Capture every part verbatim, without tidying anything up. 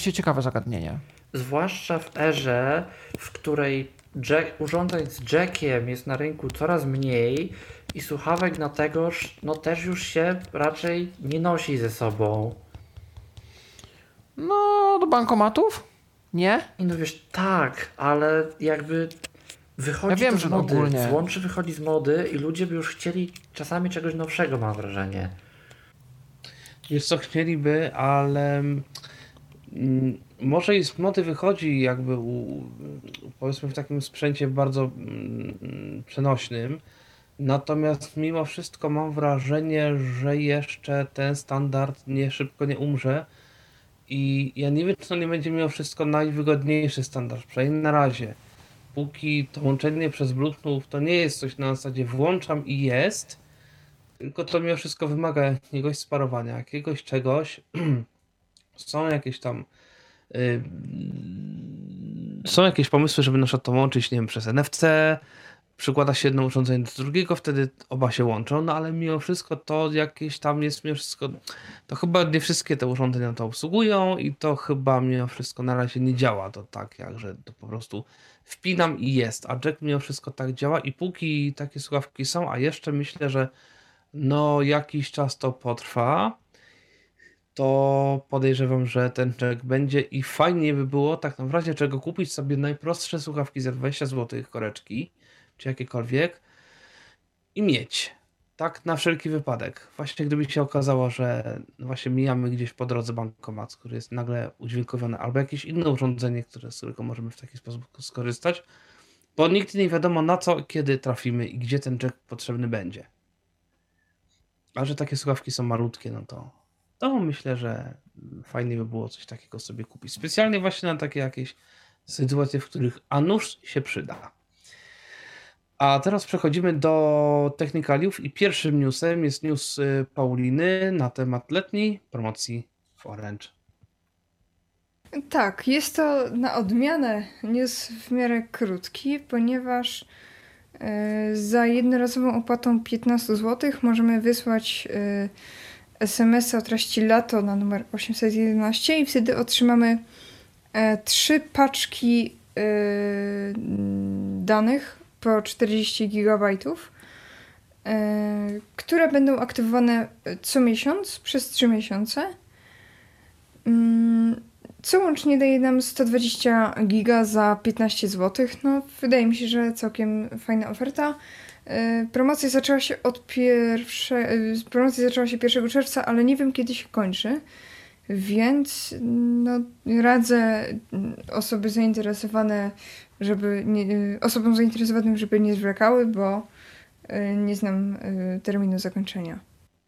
rzeczywiście ciekawe zagadnienie. Zwłaszcza w erze, w której jack, urządzeń z jackiem jest na rynku coraz mniej i słuchawek na tegoż no też już się raczej nie nosi ze sobą. No, do bankomatów? Nie? I no wiesz, tak, ale jakby wychodzi Ja wiem, to z że mody. ogólnie- Złączy wychodzi z mody i ludzie by już chcieli czasami czegoś nowszego, mam wrażenie. Wiesz co, chcieliby, ale mm, może i z mody wychodzi jakby u, powiedzmy w takim sprzęcie bardzo mm, przenośnym. Natomiast mimo wszystko mam wrażenie, że jeszcze ten standard nie szybko nie umrze. I ja nie wiem, czy to nie będzie mimo wszystko najwygodniejszy standard, przynajmniej na razie. Póki to łączenie przez Bluetooth to nie jest coś na zasadzie włączam i jest, tylko to mimo wszystko wymaga jakiegoś sparowania, jakiegoś czegoś. Są jakieś tam yy, są jakieś pomysły, żeby na przykład to łączyć, nie wiem, przez N F C, przykłada się jedno urządzenie do drugiego, wtedy oba się łączą, no ale mimo wszystko to jakieś tam jest mimo wszystko, to chyba nie wszystkie te urządzenia to obsługują i to chyba mimo wszystko na razie nie działa to tak, jak że to po prostu wpinam i jest, a jack mimo wszystko tak działa i póki takie słuchawki są, a jeszcze myślę, że no jakiś czas to potrwa, to podejrzewam, że ten jack będzie i fajnie by było tak naprawdę czego kupić sobie najprostsze słuchawki za dwadzieścia złotych, koreczki, czy jakiekolwiek i mieć. Tak na wszelki wypadek. Właśnie gdyby się okazało, że właśnie mijamy gdzieś po drodze bankomat, który jest nagle udźwiękowiony, albo jakieś inne urządzenie, które, z którego możemy w taki sposób skorzystać, bo nigdy nie wiadomo na co, kiedy trafimy i gdzie ten jack potrzebny będzie. A że takie słuchawki są malutkie, no to, to myślę, że fajnie by było coś takiego sobie kupić. Specjalnie właśnie na takie jakieś sytuacje, w których a nuż się przyda. A teraz przechodzimy do technikaliów i pierwszym newsem jest news y, Pauliny na temat letniej promocji w Orange. Tak, jest to na odmianę news w miarę krótki, ponieważ e, za jednorazową opłatą piętnaście złotych możemy wysłać e, es em es a o treści lato na numer osiemset jedenaście i wtedy otrzymamy e, trzy paczki e, danych po czterdzieści gigabajtów, e, które będą aktywowane co miesiąc przez trzy miesiące. Mm, co łącznie daje nam sto dwadzieścia giga za piętnaście złotych. No, wydaje mi się, że całkiem fajna oferta. E, Promocja zaczęła się od pierwsze... e, Promocja zaczęła się pierwszego czerwca, ale nie wiem kiedy się kończy. Więc no, radzę mm, osoby zainteresowane, żeby nie, e, osobom zainteresowanym, żeby nie zwlekały, bo e, nie znam e, terminu zakończenia.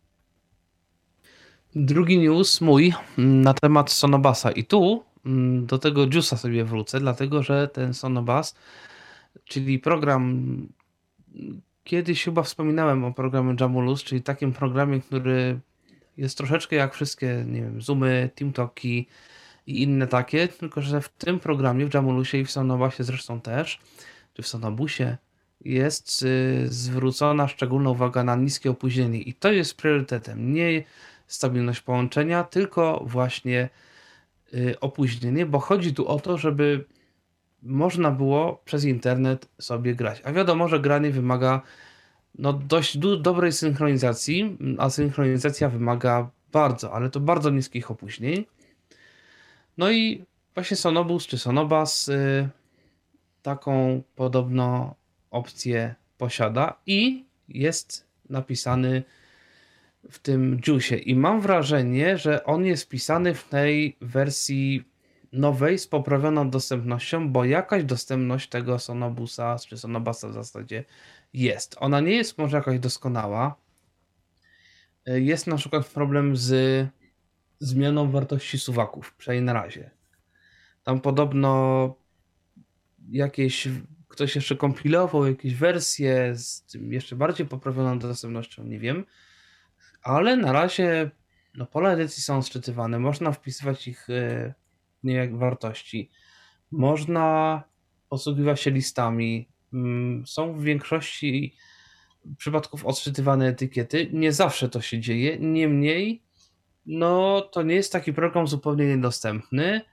Drugi news mój mm, na temat Sonobasa i tu mm, do tego Juice'a sobie wrócę, dlatego że ten Sonobas, czyli program, mm, kiedyś chyba wspominałem o programie Jamulus, czyli takim programie, który jest troszeczkę jak wszystkie, nie wiem, Zoomy, TeamTalki i inne takie, tylko że w tym programie, w Jamulusie i w Sonobasie zresztą też, czy w Sonobusie jest y, zwrócona szczególna uwaga na niskie opóźnienie i to jest priorytetem. Nie stabilność połączenia, tylko właśnie y, opóźnienie, bo chodzi tu o to, żeby można było przez internet sobie grać. A wiadomo, że granie wymaga no, dość du- dobrej synchronizacji, a synchronizacja wymaga bardzo, ale to bardzo niskich opóźnień. No i właśnie Sonobus czy Sonobas y, taką podobno opcję posiada i jest napisany w tym Juice'ie i mam wrażenie, że on jest wpisany w tej wersji nowej z poprawioną dostępnością, bo jakaś dostępność tego Sonobusa czy Sonobasa w zasadzie jest. Ona nie jest może jakaś doskonała. Jest na przykład problem z zmianą wartości suwaków, przynajmniej na razie. Tam podobno jakieś ktoś jeszcze kompilował jakieś wersje z tym jeszcze bardziej poprawioną dostępnością, nie wiem. Ale na razie no, pola edycji są odczytywane, można wpisywać ich e, nie jak wartości, można posługiwać się listami, mm, są w większości przypadków odczytywane etykiety, nie zawsze to się dzieje, niemniej no to nie jest taki program zupełnie niedostępny,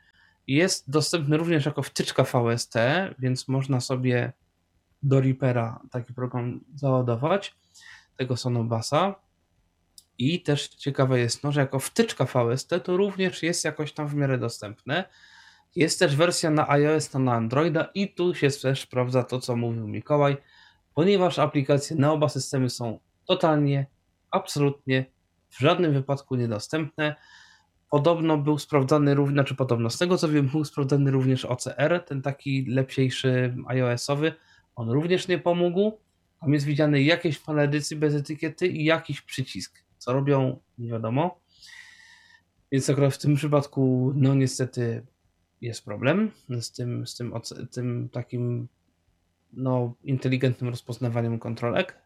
Jest dostępny również jako wtyczka V S T, więc można sobie do Reapera taki program załadować, tego Sonobasa. I też ciekawe jest, no, że jako wtyczka V S T to również jest jakoś tam w miarę dostępne. Jest też wersja na iOS, na Androida i tu się też sprawdza to, co mówił Mikołaj, ponieważ aplikacje na oba systemy są totalnie, absolutnie w żadnym wypadku niedostępne. Podobno był sprawdzany również, znaczy podobno z tego co wiem, był sprawdzany również O C R, ten taki lepsiejszy iOS-owy. On również nie pomógł. Tam jest widziany jakieś pole edycji bez etykiety i jakiś przycisk. Co robią, nie wiadomo. Więc akurat w tym przypadku, no niestety jest problem z tym, z tym, tym takim no, inteligentnym rozpoznawaniem kontrolek.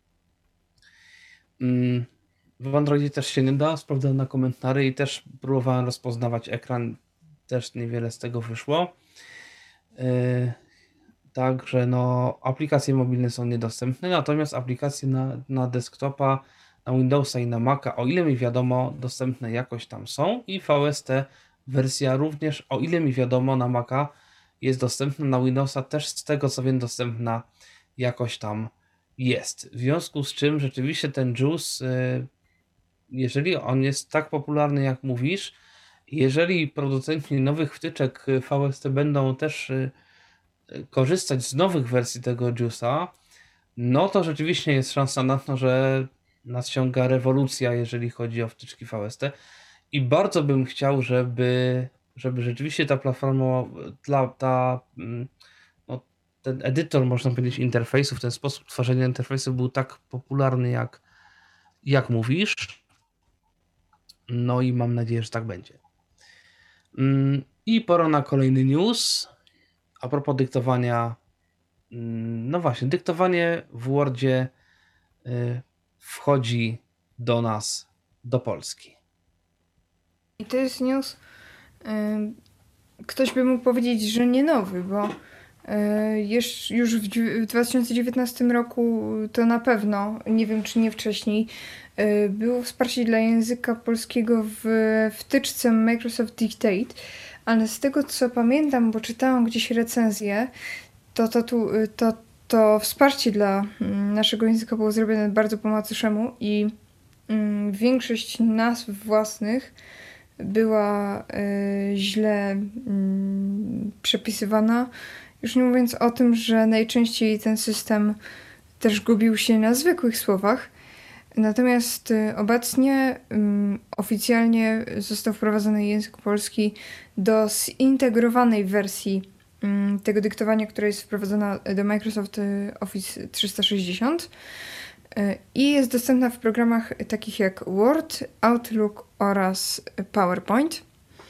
W Androidzie też się nie da, sprawdzałem na komentarze i też próbowałem rozpoznawać ekran, też niewiele z tego wyszło. Yy, także no, aplikacje mobilne są niedostępne, natomiast aplikacje na, na desktopa, na Windowsa i na Maca, o ile mi wiadomo, dostępne jakoś tam są i V S T wersja również, o ile mi wiadomo, na Maca jest dostępna, na Windowsa też z tego co wiem dostępna jakoś tam jest. W związku z czym rzeczywiście ten Juice, yy, jeżeli on jest tak popularny jak mówisz, jeżeli producenci nowych wtyczek V S T będą też yy, korzystać z nowych wersji tego Juice'a, no to rzeczywiście jest szansa na to, że nadciąga rewolucja, jeżeli chodzi o wtyczki V S T i bardzo bym chciał, żeby, żeby rzeczywiście ta platforma, ta, ta, no, ten edytor, można powiedzieć, interfejsów, ten sposób tworzenia interfejsów był tak popularny, jak, jak mówisz. No i mam nadzieję, że tak będzie. I pora na kolejny news. A propos dyktowania, no właśnie, dyktowanie w Wordzie wchodzi do nas, do Polski. I to jest news, ktoś by mógł powiedzieć, że nie nowy, bo już w dwa tysiące dziewiętnastym roku to na pewno, nie wiem czy nie wcześniej, było wsparcie dla języka polskiego w wtyczce Microsoft Dictate, ale z tego co pamiętam, bo czytałam gdzieś recenzję, to, to, to, to, to wsparcie dla naszego języka było zrobione bardzo po macoszemu i mm, większość nazw własnych była y, źle y, przepisywana. Już nie mówiąc o tym, że najczęściej ten system też gubił się na zwykłych słowach. Natomiast y, obecnie y, oficjalnie został wprowadzony język polski do zintegrowanej wersji y, tego dyktowania, która jest wprowadzona do Microsoft Office trzysta sześćdziesiąt y, i jest dostępna w programach takich jak Word, Outlook oraz PowerPoint.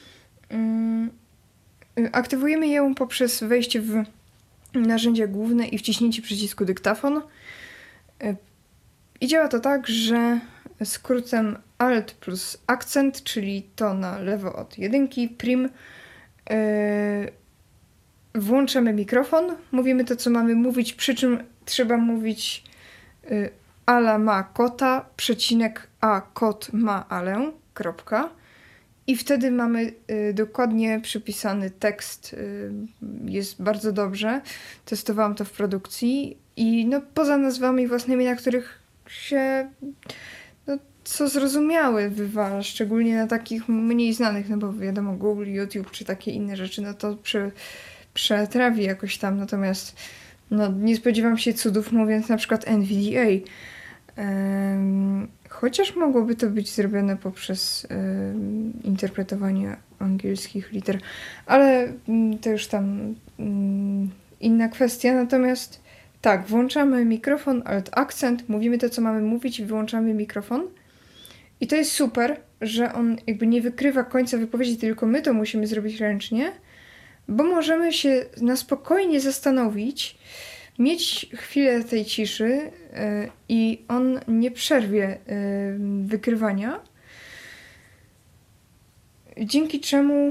Y, aktywujemy ją poprzez wejście w narzędzia główne i wciśnięcie przycisku dyktafon. Y, I działa to tak, że skrótem Alt plus akcent, czyli to na lewo od jedynki, prim, yy, włączamy mikrofon, mówimy to, co mamy mówić, przy czym trzeba mówić yy, Ala ma kota, przecinek a kot ma Alę, kropka. I wtedy mamy y, dokładnie przypisany tekst, y, jest bardzo dobrze. Testowałam to w produkcji i no, poza nazwami własnymi, na których się, no, co zrozumiałe wywala, szczególnie na takich mniej znanych, no bo wiadomo, Google, YouTube czy takie inne rzeczy, no to prze, przetrawi jakoś tam, natomiast no, nie spodziewam się cudów, mówiąc na przykład N V D A. Um, chociaż mogłoby to być zrobione poprzez um, interpretowanie angielskich liter, ale um, to już tam um, inna kwestia, natomiast tak, włączamy mikrofon, alt akcent, mówimy to, co mamy mówić i wyłączamy mikrofon. I to jest super, że on jakby nie wykrywa końca wypowiedzi, tylko my to musimy zrobić ręcznie, bo możemy się na spokojnie zastanowić, mieć chwilę tej ciszy yy, i on nie przerwie yy, wykrywania. Dzięki czemu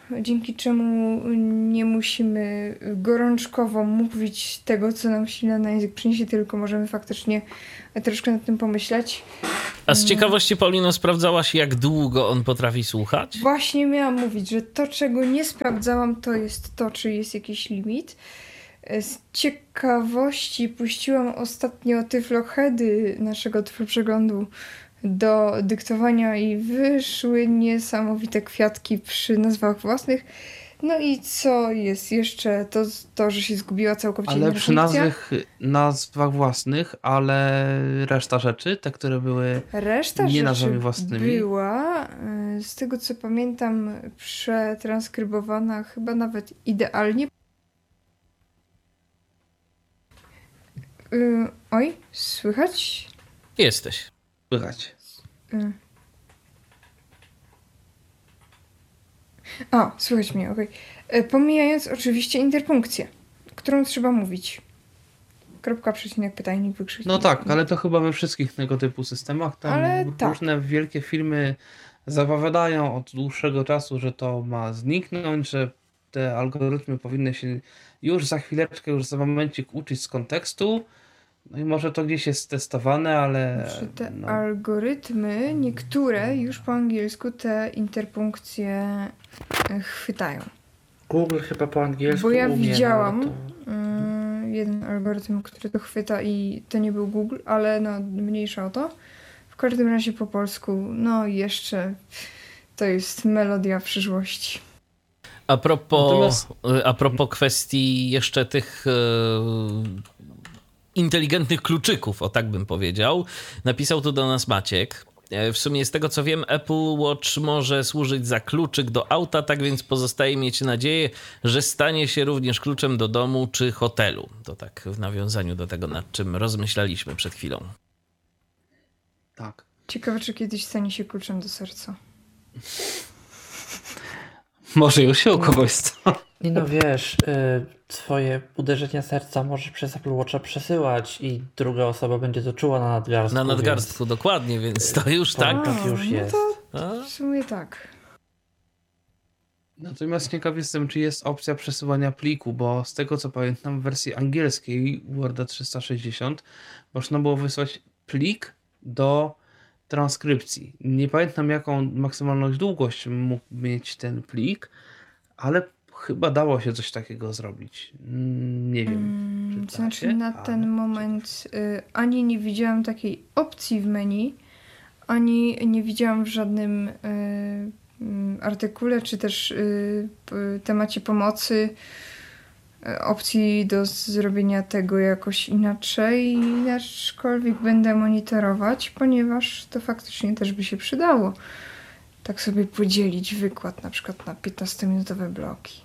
dzięki czemu nie musimy gorączkowo mówić tego, co nam ślina na język przyniesie, tylko możemy faktycznie troszkę nad tym pomyśleć. A z ciekawości, Paulino, sprawdzałaś, jak długo on potrafi słuchać? Właśnie miałam mówić, że to, czego nie sprawdzałam, to jest to, czy jest jakiś limit. Z ciekawości puściłam ostatnio tyfloheady naszego tyfloprzeglądu do dyktowania i wyszły niesamowite kwiatki przy nazwach własnych. No i co jest jeszcze? To, to że się zgubiła całkowicie Ale inna przy funkcja. nazwach, nazwach własnych, ale reszta rzeczy, te, które były Reszta nie rzeczy nazwami własnymi. była, y, z tego co pamiętam, przetranskrybowana chyba nawet idealnie. Y, oj, słychać? Jesteś. słychać. Y. A, słychać mnie, okej. Y, Pomijając oczywiście interpunkcję, którą trzeba mówić. Kropka, przecinek, pytajnik, wykrzyknik. No tak, ale to chyba we wszystkich tego typu systemach. Tam Ale tak. różne wielkie firmy zapowiadają od dłuższego czasu, że to ma zniknąć, że te algorytmy powinny się już za chwileczkę, już za momencik uczyć z kontekstu. No i może to gdzieś jest testowane, ale Znaczy te no, algorytmy, niektóre już po angielsku te interpunkcje y, chwytają. Google chyba po angielsku Bo ja umie, widziałam ale y, jeden algorytm, który to chwyta i to nie był Google, ale no mniejsza o to. W każdym razie po polsku, no jeszcze to jest melodia przyszłości. A propos, Natomiast- a propos kwestii jeszcze tych e, inteligentnych kluczyków, o tak bym powiedział, napisał tu do nas Maciek. E, W sumie z tego co wiem, Apple Watch może służyć za kluczyk do auta, tak więc pozostaje mieć nadzieję, że stanie się również kluczem do domu czy hotelu. To tak w nawiązaniu do tego, nad czym rozmyślaliśmy przed chwilą. tak. Ciekawe, czy kiedyś stanie się kluczem do serca. Może już się u kogoś stało. Nie no wiesz, y, twoje uderzenia serca możesz przez Apple Watcha przesyłać i druga osoba będzie to czuła na nadgarstku. Na nadgarstku, dokładnie, więc to już tak. Tak już no jest. to A? w sumie tak. Natomiast ciekaw jestem, czy jest opcja przesyłania pliku, bo z tego co pamiętam w wersji angielskiej Worda trzysta sześćdziesiąt można było wysłać plik do transkrypcji. Nie pamiętam jaką maksymalną długość mógł mieć ten plik, ale chyba dało się coś takiego zrobić. Mm, Nie wiem. Mm, czy to da znaczy się, na ale- ten moment y, ani nie widziałam takiej opcji w menu, ani nie widziałam w żadnym y, y, artykule, czy też y, p- temacie pomocy y, opcji do zrobienia tego jakoś inaczej, aczkolwiek będę monitorować, ponieważ to faktycznie też by się przydało. Tak sobie podzielić wykład na przykład na piętnastominutowe bloki.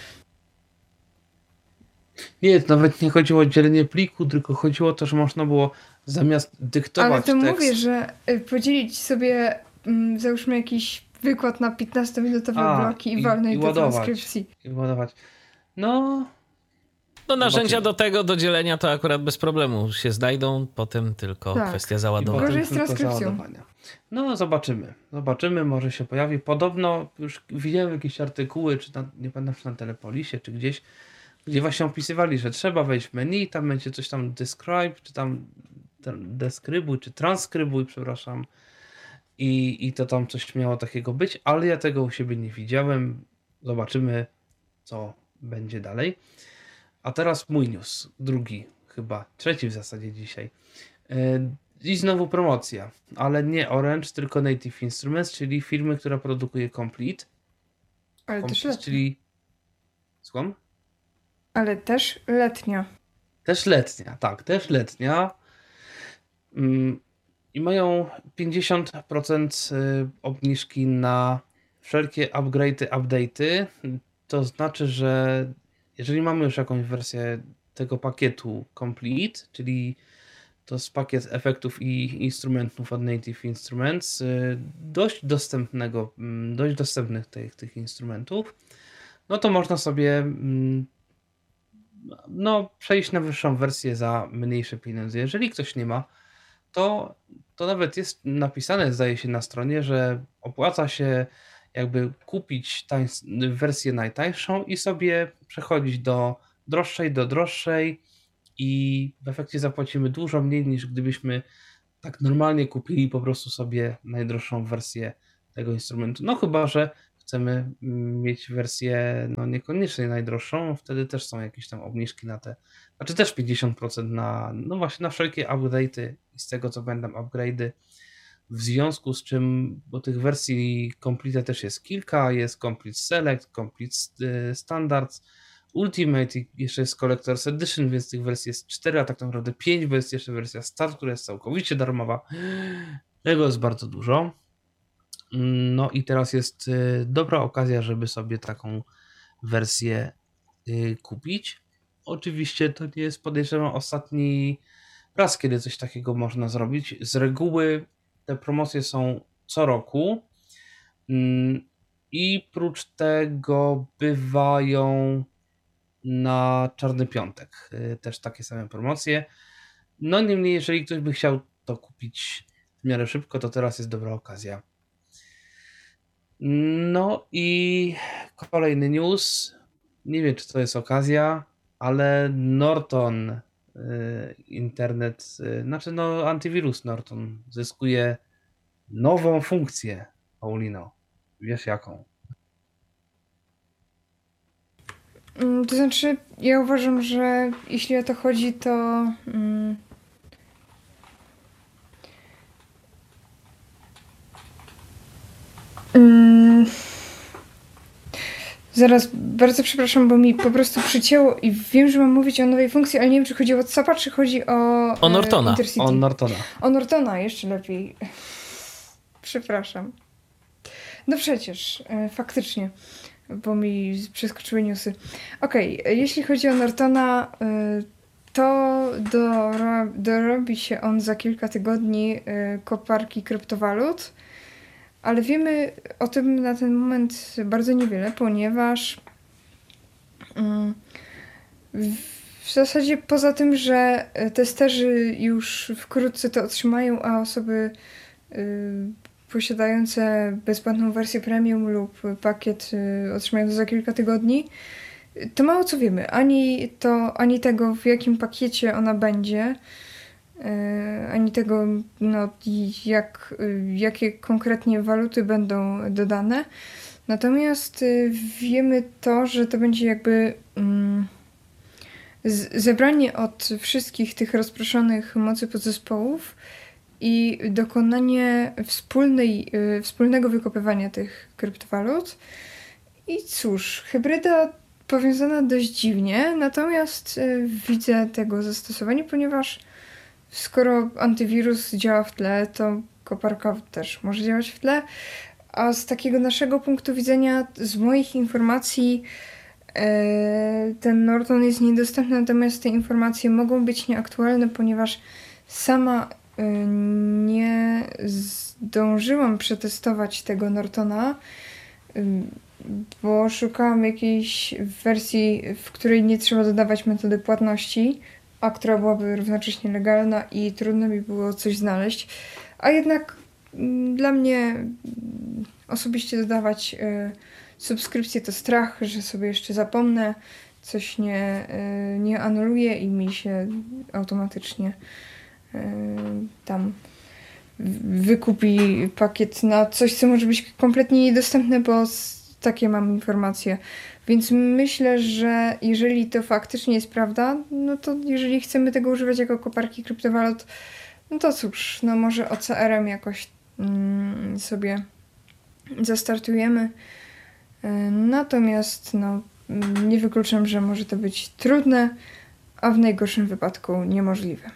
Nie, to nawet nie chodziło o dzielenie pliku, tylko chodziło o to, że można było zamiast dyktować Ale to tekst... mówię, że y, podzielić sobie, mm, załóżmy jakiś wykład na piętnastominutowe A, bloki i i- walnąć i do ładować. transkrypcji. i ładować. No, No narzędzia Zobaczymy. do tego, do dzielenia to akurat bez problemu się znajdą, potem tylko Tak. kwestia i załadowania. Gorzej potem z tylko transkrypcją. załadowania. No, zobaczymy. Zobaczymy, może się pojawi. Podobno już widziałem jakieś artykuły, czy na, nie pamiętam, czy na Telepolisie, czy gdzieś, gdzie właśnie opisywali, że trzeba wejść w menu, tam będzie coś tam describe, czy tam ten deskrybuj, czy transkrybuj, przepraszam. I, I to tam coś miało takiego być, ale ja tego u siebie nie widziałem. Zobaczymy, co będzie dalej. A teraz mój news, drugi chyba, trzeci w zasadzie dzisiaj. Yy, I znowu promocja, ale nie Orange, tylko Native Instruments, czyli firmy, która produkuje Complete. Ale też Complete letnia. czyli... Słucham? Ale też letnia. Też letnia, tak, też letnia. Mm, I mają pięćdziesiąt procent obniżki na wszelkie upgrade'y, update'y. To znaczy, że jeżeli mamy już jakąś wersję tego pakietu Complete, czyli to jest pakiet efektów i instrumentów od Native Instruments, y, dość dostępnego, mm, dość dostępnych tych, tych instrumentów, no to można sobie mm, no, przejść na wyższą wersję za mniejsze pieniądze. Jeżeli ktoś nie ma, to, to nawet jest napisane, zdaje się, na stronie, że opłaca się jakby kupić tań- wersję najtańszą i sobie przechodzić do droższej, do droższej i w efekcie zapłacimy dużo mniej niż gdybyśmy tak normalnie kupili po prostu sobie najdroższą wersję tego instrumentu. No chyba, że chcemy mieć wersję no niekoniecznie najdroższą, wtedy też są jakieś tam obniżki na te, znaczy też pięćdziesiąt procent na, no właśnie na wszelkie update'y i z tego co będą upgrade'y, w związku z czym, bo tych wersji Complete też jest kilka, jest Complete Select, Complete Standards, Ultimate i jeszcze jest Collector's Edition, więc tych wersji jest cztery, a tak naprawdę pięć, bo jest jeszcze wersja Start, która jest całkowicie darmowa. Tego jest bardzo dużo. No i teraz jest dobra okazja, żeby sobie taką wersję kupić. Oczywiście to nie jest, podejrzewam, ostatni raz, kiedy coś takiego można zrobić. Z reguły te promocje są co roku i prócz tego bywają na Czarny Piątek też takie same promocje. No niemniej, jeżeli ktoś by chciał to kupić w miarę szybko, to teraz jest dobra okazja. No i kolejny news. Nie wiem, czy to jest okazja, ale Norton internet, znaczy no antywirus Norton zyskuje nową funkcję. Paulino, wiesz jaką? To znaczy, ja uważam, że jeśli o to chodzi, to mm, mm, zaraz, bardzo przepraszam, bo mi po prostu przycięło i wiem, że mam mówić o nowej funkcji, ale nie wiem, czy chodzi o WhatsAppa, czy chodzi o O Nortona. E, Intercity. O Nortona. O Nortona, jeszcze lepiej. Przepraszam. No przecież, e, faktycznie, bo mi przeskoczyły newsy. Okej, okay, jeśli chodzi o Nortona, e, to dora, dorobi się on za kilka tygodni e, koparki kryptowalut, ale wiemy o tym na ten moment bardzo niewiele, ponieważ mm, w zasadzie poza tym, że testerzy już wkrótce to otrzymają, a osoby y, posiadające bezpłatną wersję premium lub pakiet y, otrzymają to za kilka tygodni, to mało co wiemy. Ani to, ani tego, w jakim pakiecie ona będzie, y, ani tego, no, jak, y, jakie konkretnie waluty będą dodane. Natomiast y, wiemy to, że to będzie jakby mm, z, zebranie od wszystkich tych rozproszonych mocy podzespołów i dokonanie wspólnej, y, wspólnego wykopywania tych kryptowalut. I cóż, hybryda powiązana dość dziwnie, natomiast y, widzę tego zastosowanie, ponieważ skoro antywirus działa w tle, to koparka też może działać w tle. A z takiego naszego punktu widzenia, z moich informacji, e, ten Norton jest niedostępny, natomiast te informacje mogą być nieaktualne, ponieważ sama e, nie zdążyłam przetestować tego Nortona, e, bo szukałam jakiejś wersji, w której nie trzeba dodawać metody płatności, a która byłaby równocześnie legalna i trudno mi było coś znaleźć. A jednak m, dla mnie m, osobiście dodawać y, subskrypcję to strach, że sobie jeszcze zapomnę, coś nie, y, nie anuluje i mi się automatycznie y, tam wykupi pakiet na coś, co może być kompletnie niedostępne, bo takie mam informacje. Więc myślę, że jeżeli to faktycznie jest prawda, no to jeżeli chcemy tego używać jako koparki kryptowalut, no to cóż, no może O C R-em jakoś mm, sobie zastartujemy. Natomiast no, nie wykluczam, że może to być trudne, a w najgorszym wypadku niemożliwe.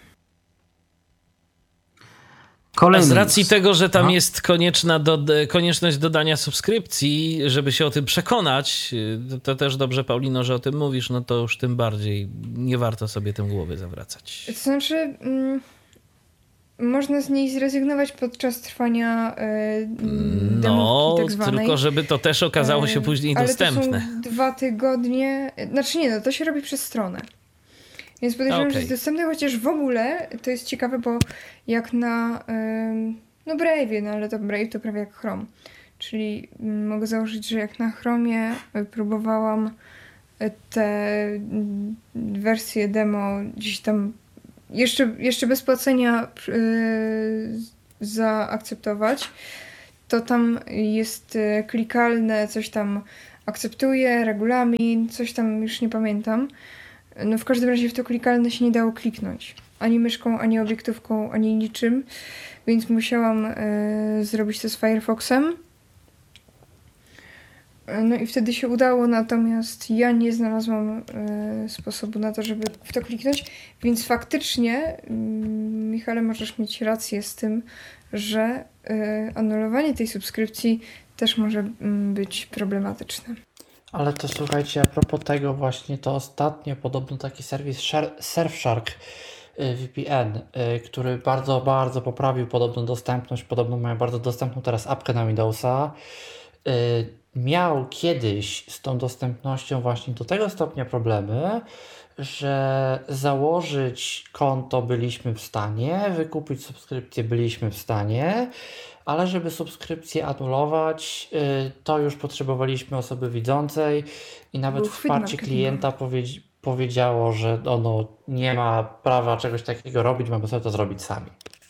Kolejny. Z racji tego, że tam Aha. jest konieczna do, konieczność dodania subskrypcji, żeby się o tym przekonać, to, to też dobrze, Paulino, że o tym mówisz, no to już tym bardziej nie warto sobie tym głowy zawracać. To znaczy, mm, można z niej zrezygnować podczas trwania y, demówki no, tak zwanej. Tylko żeby to też okazało się później ale dostępne. To są dwa tygodnie, znaczy nie, no to się robi przez stronę. Więc podejrzewam, okay. że jest dostępny, chociaż w ogóle to jest ciekawe, bo jak na ym, no Brave'ie, no ale to Brave to prawie jak Chrome. Czyli mm, mogę założyć, że jak na Chromie y, próbowałam y, te mm, wersje demo gdzieś tam jeszcze, jeszcze bez płacenia y, zaakceptować, to tam jest y, klikalne, coś tam akceptuję, regulamin, coś tam już nie pamiętam. No w każdym razie w to klikalne się nie dało kliknąć. Ani myszką, ani obiektówką, ani niczym. Więc musiałam y, zrobić to z Firefoxem. No i wtedy się udało, natomiast ja nie znalazłam y, sposobu na to, żeby w to kliknąć. Więc faktycznie, y, Michale, możesz mieć rację z tym, że y, anulowanie tej subskrypcji też może y, być problematyczne. Ale to słuchajcie, a propos tego właśnie, to ostatnio podobno taki serwis Shar- Surfshark y, V P N, y, który bardzo, bardzo poprawił podobno dostępność, podobno mają bardzo dostępną teraz apkę na Windowsa, y, miał kiedyś z tą dostępnością właśnie do tego stopnia problemy, że założyć konto byliśmy w stanie, wykupić subskrypcję byliśmy w stanie, ale żeby subskrypcję anulować, y, to już potrzebowaliśmy osoby widzącej i nawet Był chwyt wsparcie marketingowy. klienta powiedz- powiedziało, że ono nie ma prawa czegoś takiego robić, mamy sobie to zrobić sami.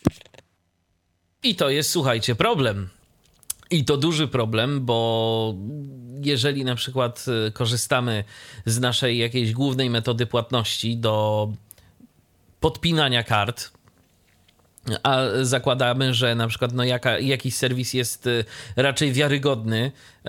I to jest, słuchajcie, problem. I to duży problem, bo jeżeli na przykład y, korzystamy z naszej jakiejś głównej metody płatności do podpinania kart, a zakładamy, że na przykład no jaka, jakiś serwis jest y, raczej wiarygodny, y,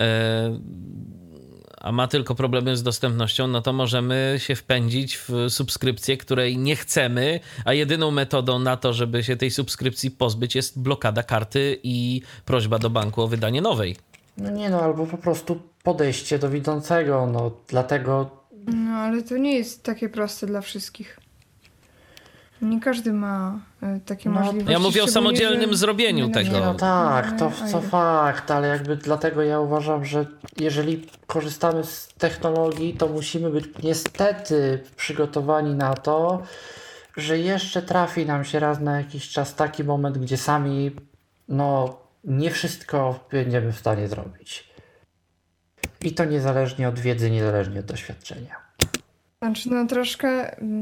a ma tylko problemy z dostępnością, no to możemy się wpędzić w subskrypcję, której nie chcemy, a jedyną metodą na to, żeby się tej subskrypcji pozbyć, jest blokada karty i prośba do banku o wydanie nowej. No nie no, albo po prostu podejście do widzącego, no dlatego No ale to nie jest takie proste dla wszystkich. Nie każdy ma y, takie No, możliwości. Ja mówię o szczególnie, samodzielnym że zrobieniu my tego. Nie, no tak, to, Ale- to fakt, ale jakby dlatego ja uważam, że jeżeli korzystamy z technologii, to musimy być niestety przygotowani na to, że jeszcze trafi nam się raz na jakiś czas taki moment, gdzie sami no nie wszystko będziemy w stanie zrobić. I to niezależnie od wiedzy, niezależnie od doświadczenia. Znaczy, no troszkę. mm,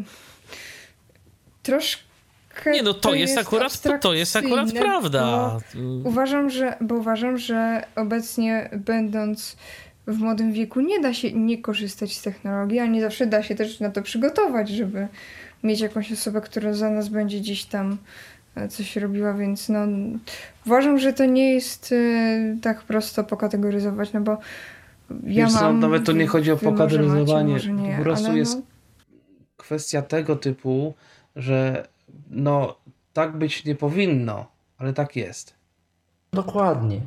Troszkę. Nie, no to, jest, akurat, to, to jest akurat abstrakcyjne, prawda. Bo uważam, że, bo uważam, że obecnie będąc w młodym wieku nie da się nie korzystać z technologii, a nie zawsze da się też na to przygotować, żeby mieć jakąś osobę, która za nas będzie gdzieś tam e, coś robiła, więc no uważam, że to nie jest e, tak prosto pokategoryzować, no bo ja Wiesz co, mam... nawet to nie chodzi o wy może macie, pokategoryzowanie. może nie, Po prostu ale jest no, kwestia tego typu, że no tak być nie powinno, ale tak jest. Dokładnie.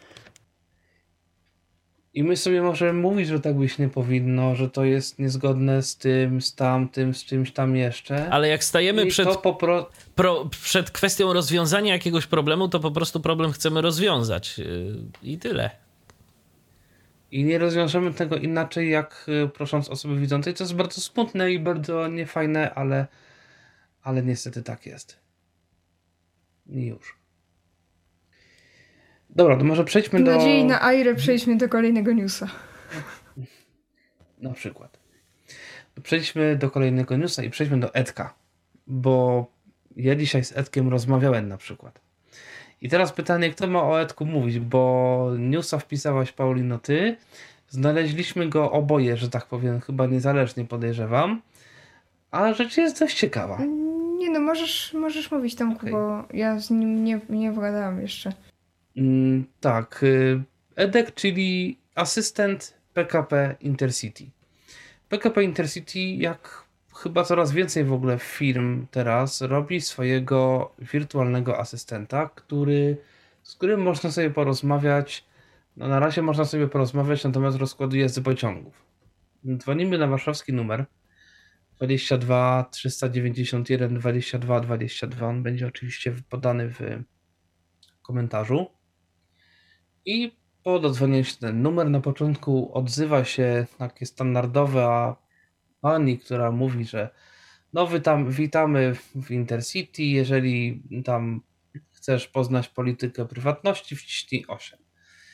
I my sobie możemy mówić, że tak być nie powinno, że to jest niezgodne z tym, z tamtym, z czymś tam jeszcze. Ale jak stajemy I przed, to po pro... pro, przed kwestią rozwiązania jakiegoś problemu, to po prostu problem chcemy rozwiązać. Yy, I tyle. I nie rozwiążemy tego inaczej, jak y, prosząc osoby widzącej. To jest bardzo smutne i bardzo niefajne, ale, ale niestety tak jest. I już. Dobra, to może przejdźmy w do... nadziei na Airę przejdźmy do kolejnego newsa. Na przykład. Przejdźmy do kolejnego newsa i przejdźmy do Edka, bo ja dzisiaj z Edkiem rozmawiałem na przykład. I teraz pytanie, kto ma o Edku mówić, bo newsa wpisałaś, Paulino, ty. Znaleźliśmy go oboje, że tak powiem, chyba niezależnie, podejrzewam. A rzecz jest dość ciekawa. Nie no, możesz, możesz mówić, Tomku, Okej. bo ja z nim nie, nie pogadałam jeszcze. Mm, tak, y, Edek, czyli asystent P K P Intercity. P K P Intercity, jak chyba coraz więcej w ogóle firm teraz, robi swojego wirtualnego asystenta, który, z którym można sobie porozmawiać. No na razie można sobie porozmawiać na temat rozkładu jazdy pociągów. Dzwonimy na warszawski numer dwadzieścia dwa trzysta dziewięćdziesiąt jeden dwadzieścia dwa dwadzieścia dwa. On będzie oczywiście podany w komentarzu. I po dodzwonieniu się ten numer na początku odzywa się takie standardowa pani, która mówi, że no wy tam witamy w Intercity, jeżeli tam chcesz poznać politykę prywatności, wciśnij osiem.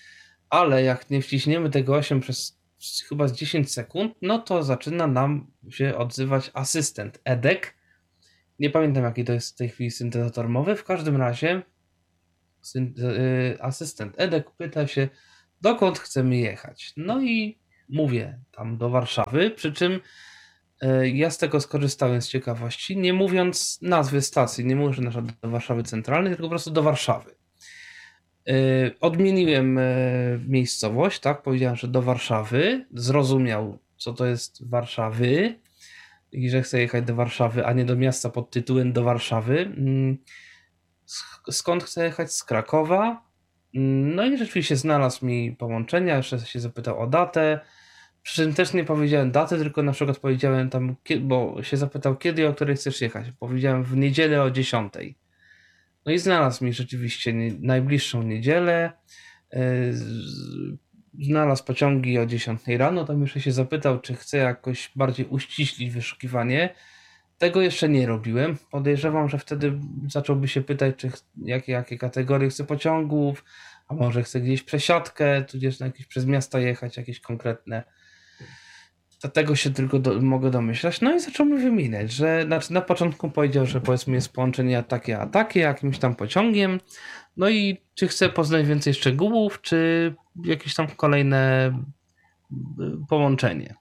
ale jak nie wciśniemy tego osiem przez chyba z dziesięć sekund, no to zaczyna nam się odzywać asystent Edek. Nie pamiętam, jaki to jest w tej chwili syntezator mowy. W każdym razie syn- yy, asystent Edek pyta się, dokąd chcemy jechać. No i mówię tam do Warszawy, przy czym yy, ja z tego skorzystałem z ciekawości, nie mówiąc nazwy stacji, nie mówię, że na przykład do Warszawy Centralnej, tylko po prostu do Warszawy. Yy, odmieniłem yy, miejscowość, tak, powiedziałem, że do Warszawy, zrozumiał, co to jest Warszawy i że chcę jechać do Warszawy, a nie do miasta pod tytułem do Warszawy. Yy, skąd chcę jechać? Z Krakowa. Yy, no i rzeczywiście znalazł mi połączenia, jeszcze się zapytał o datę, przy czym też nie powiedziałem daty, tylko na przykład powiedziałem tam, bo się zapytał kiedy, o której chcesz jechać. Powiedziałem w niedzielę o dziesiątej. No i znalazł mi rzeczywiście nie, najbliższą niedzielę, yy, znalazł pociągi o dziesiątej rano, tam jeszcze się zapytał, czy chcę jakoś bardziej uściślić wyszukiwanie. Tego jeszcze nie robiłem. Podejrzewam, że wtedy zacząłby się pytać, czy ch- jakie, jakie kategorie chcę pociągów, a może chcę gdzieś przesiadkę, tudzież na jakieś przez miasta jechać, jakieś konkretne. To tego się tylko do, mogę domyślać. No i zaczął mi wymieniać, że znaczy na początku powiedział, że powiedzmy jest połączenie takie a takie, jakimś tam pociągiem. No i czy chcę poznać więcej szczegółów, czy jakieś tam kolejne połączenie.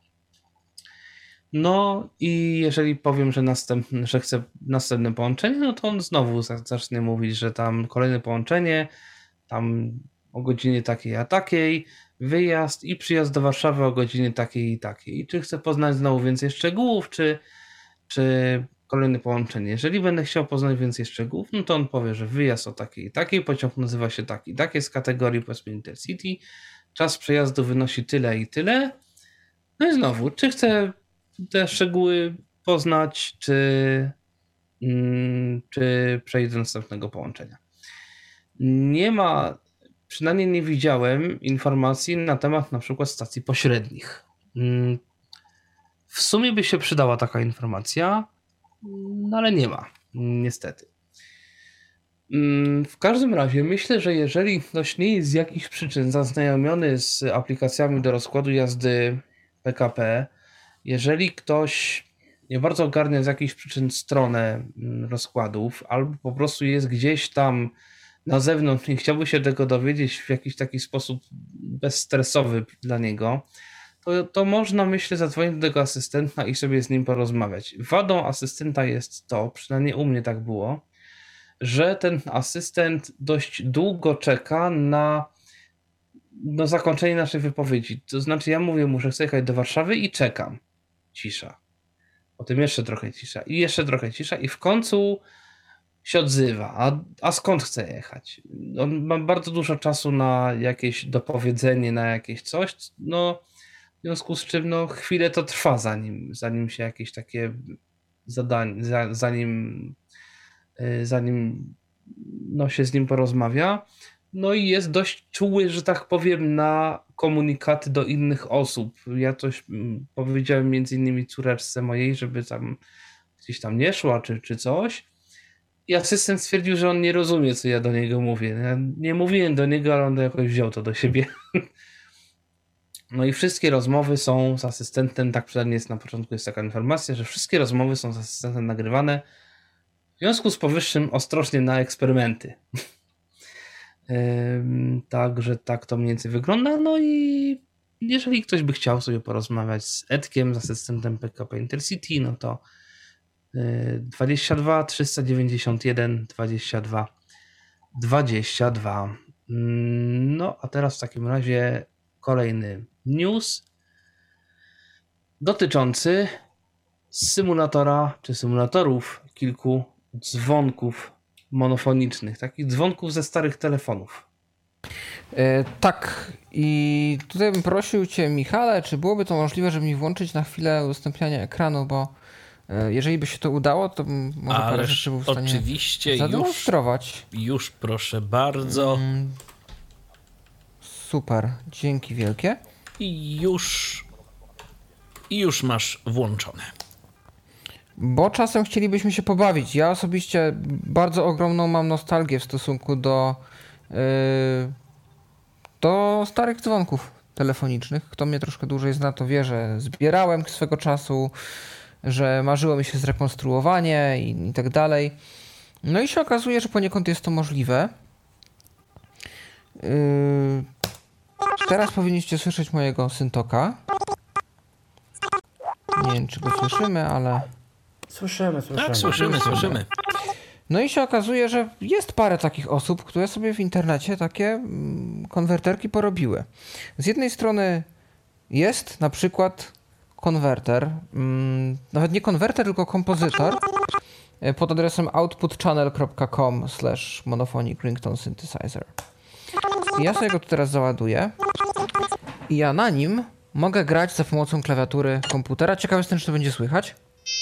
No i jeżeli powiem, że, następny, że chcę następne połączenie, no to on znowu zacznie mówić, że tam kolejne połączenie, tam o godzinie takiej a takiej, wyjazd i przyjazd do Warszawy o godzinie takiej i takiej. I czy chcę poznać znowu więcej szczegółów, czy, czy kolejne połączenie. Jeżeli będę chciał poznać więcej szczegółów, no to on powie, że wyjazd o takiej i takiej, pociąg nazywa się taki i taki, z kategorii powiedzmy Intercity, czas przejazdu wynosi tyle i tyle. No i znowu, czy chcę te szczegóły poznać, czy, mm, czy przejść do następnego połączenia. Nie ma, przynajmniej nie widziałem informacji na temat na przykład stacji pośrednich. Mm, w sumie by się przydała taka informacja, no ale nie ma, niestety. Mm, w każdym razie myślę, że jeżeli ktoś nie jest z jakichś przyczyn zaznajomiony z aplikacjami do rozkładu jazdy P K P, jeżeli ktoś nie bardzo ogarnia z jakichś przyczyn stronę rozkładów, albo po prostu jest gdzieś tam na zewnątrz i chciałby się tego dowiedzieć w jakiś taki sposób bezstresowy dla niego, to, to można, myślę, zadzwonić do tego asystenta i sobie z nim porozmawiać. Wadą asystenta jest to, przynajmniej u mnie tak było, że ten asystent dość długo czeka na no, zakończenie naszej wypowiedzi. To znaczy ja mówię mu, że chcę jechać do Warszawy i czekam. Cisza. Potem jeszcze trochę cisza i jeszcze trochę cisza i w końcu się odzywa. A, a skąd chcę jechać? On ma bardzo dużo czasu na jakieś dopowiedzenie, na jakieś coś. No, w związku z czym no, chwilę to trwa, zanim, zanim się jakieś takie zadanie, za, zanim, yy, zanim no, się z nim porozmawia. No i jest dość czuły, że tak powiem, na komunikaty do innych osób. Ja coś powiedziałem między innymi córeczce mojej, żeby tam gdzieś tam nie szła, czy, czy coś. I asystent stwierdził, że on nie rozumie, co ja do niego mówię. Ja nie mówiłem do niego, ale on jakoś wziął to do siebie. No i wszystkie rozmowy są z asystentem, tak przynajmniej jest na początku jest taka informacja, że wszystkie rozmowy są z asystentem nagrywane. W związku z powyższym ostrożnie na eksperymenty. Także tak to mniej więcej wygląda. No i jeżeli ktoś by chciał sobie porozmawiać z Edkiem, z asystentem P K P Intercity, no to dwadzieścia dwa trzysta dziewięćdziesiąt jeden dwadzieścia dwa dwadzieścia dwa. No a teraz w takim razie kolejny news dotyczący symulatora czy symulatorów kilku dzwonków monofonicznych, takich dzwonków ze starych telefonów. E, tak, i tutaj bym prosił Cię, Michale, czy byłoby to możliwe, żeby mi włączyć na chwilę udostępnianie ekranu, bo e, jeżeli by się to udało, to bym może parę Ależ rzeczy był w stanie oczywiście zademonstrować. Już, już proszę bardzo. Mm, super, dzięki wielkie. I już, i już masz włączone. Bo czasem chcielibyśmy się pobawić. Ja osobiście bardzo ogromną mam nostalgię w stosunku do yy, do starych dzwonków telefonicznych. Kto mnie troszkę dłużej zna, to wie, że zbierałem swego czasu, że marzyło mi się zrekonstruowanie i, i tak dalej. No i się okazuje, że poniekąd jest to możliwe. Yy, teraz powinniście słyszeć mojego syntoka. Nie wiem, czy go słyszymy, ale... Słyszymy, słyszymy. Tak, słyszymy, słyszymy. No i się okazuje, że jest parę takich osób, które sobie w internecie takie mm, konwerterki porobiły. Z jednej strony jest na przykład konwerter, mm, nawet nie konwerter, tylko kompozytor y, pod adresem outputchannel kropka com slash monophonic ringtone synthesizer. I ja sobie go tu teraz załaduję i ja na nim mogę grać za pomocą klawiatury komputera. Ciekaw jestem, czy to będzie słychać.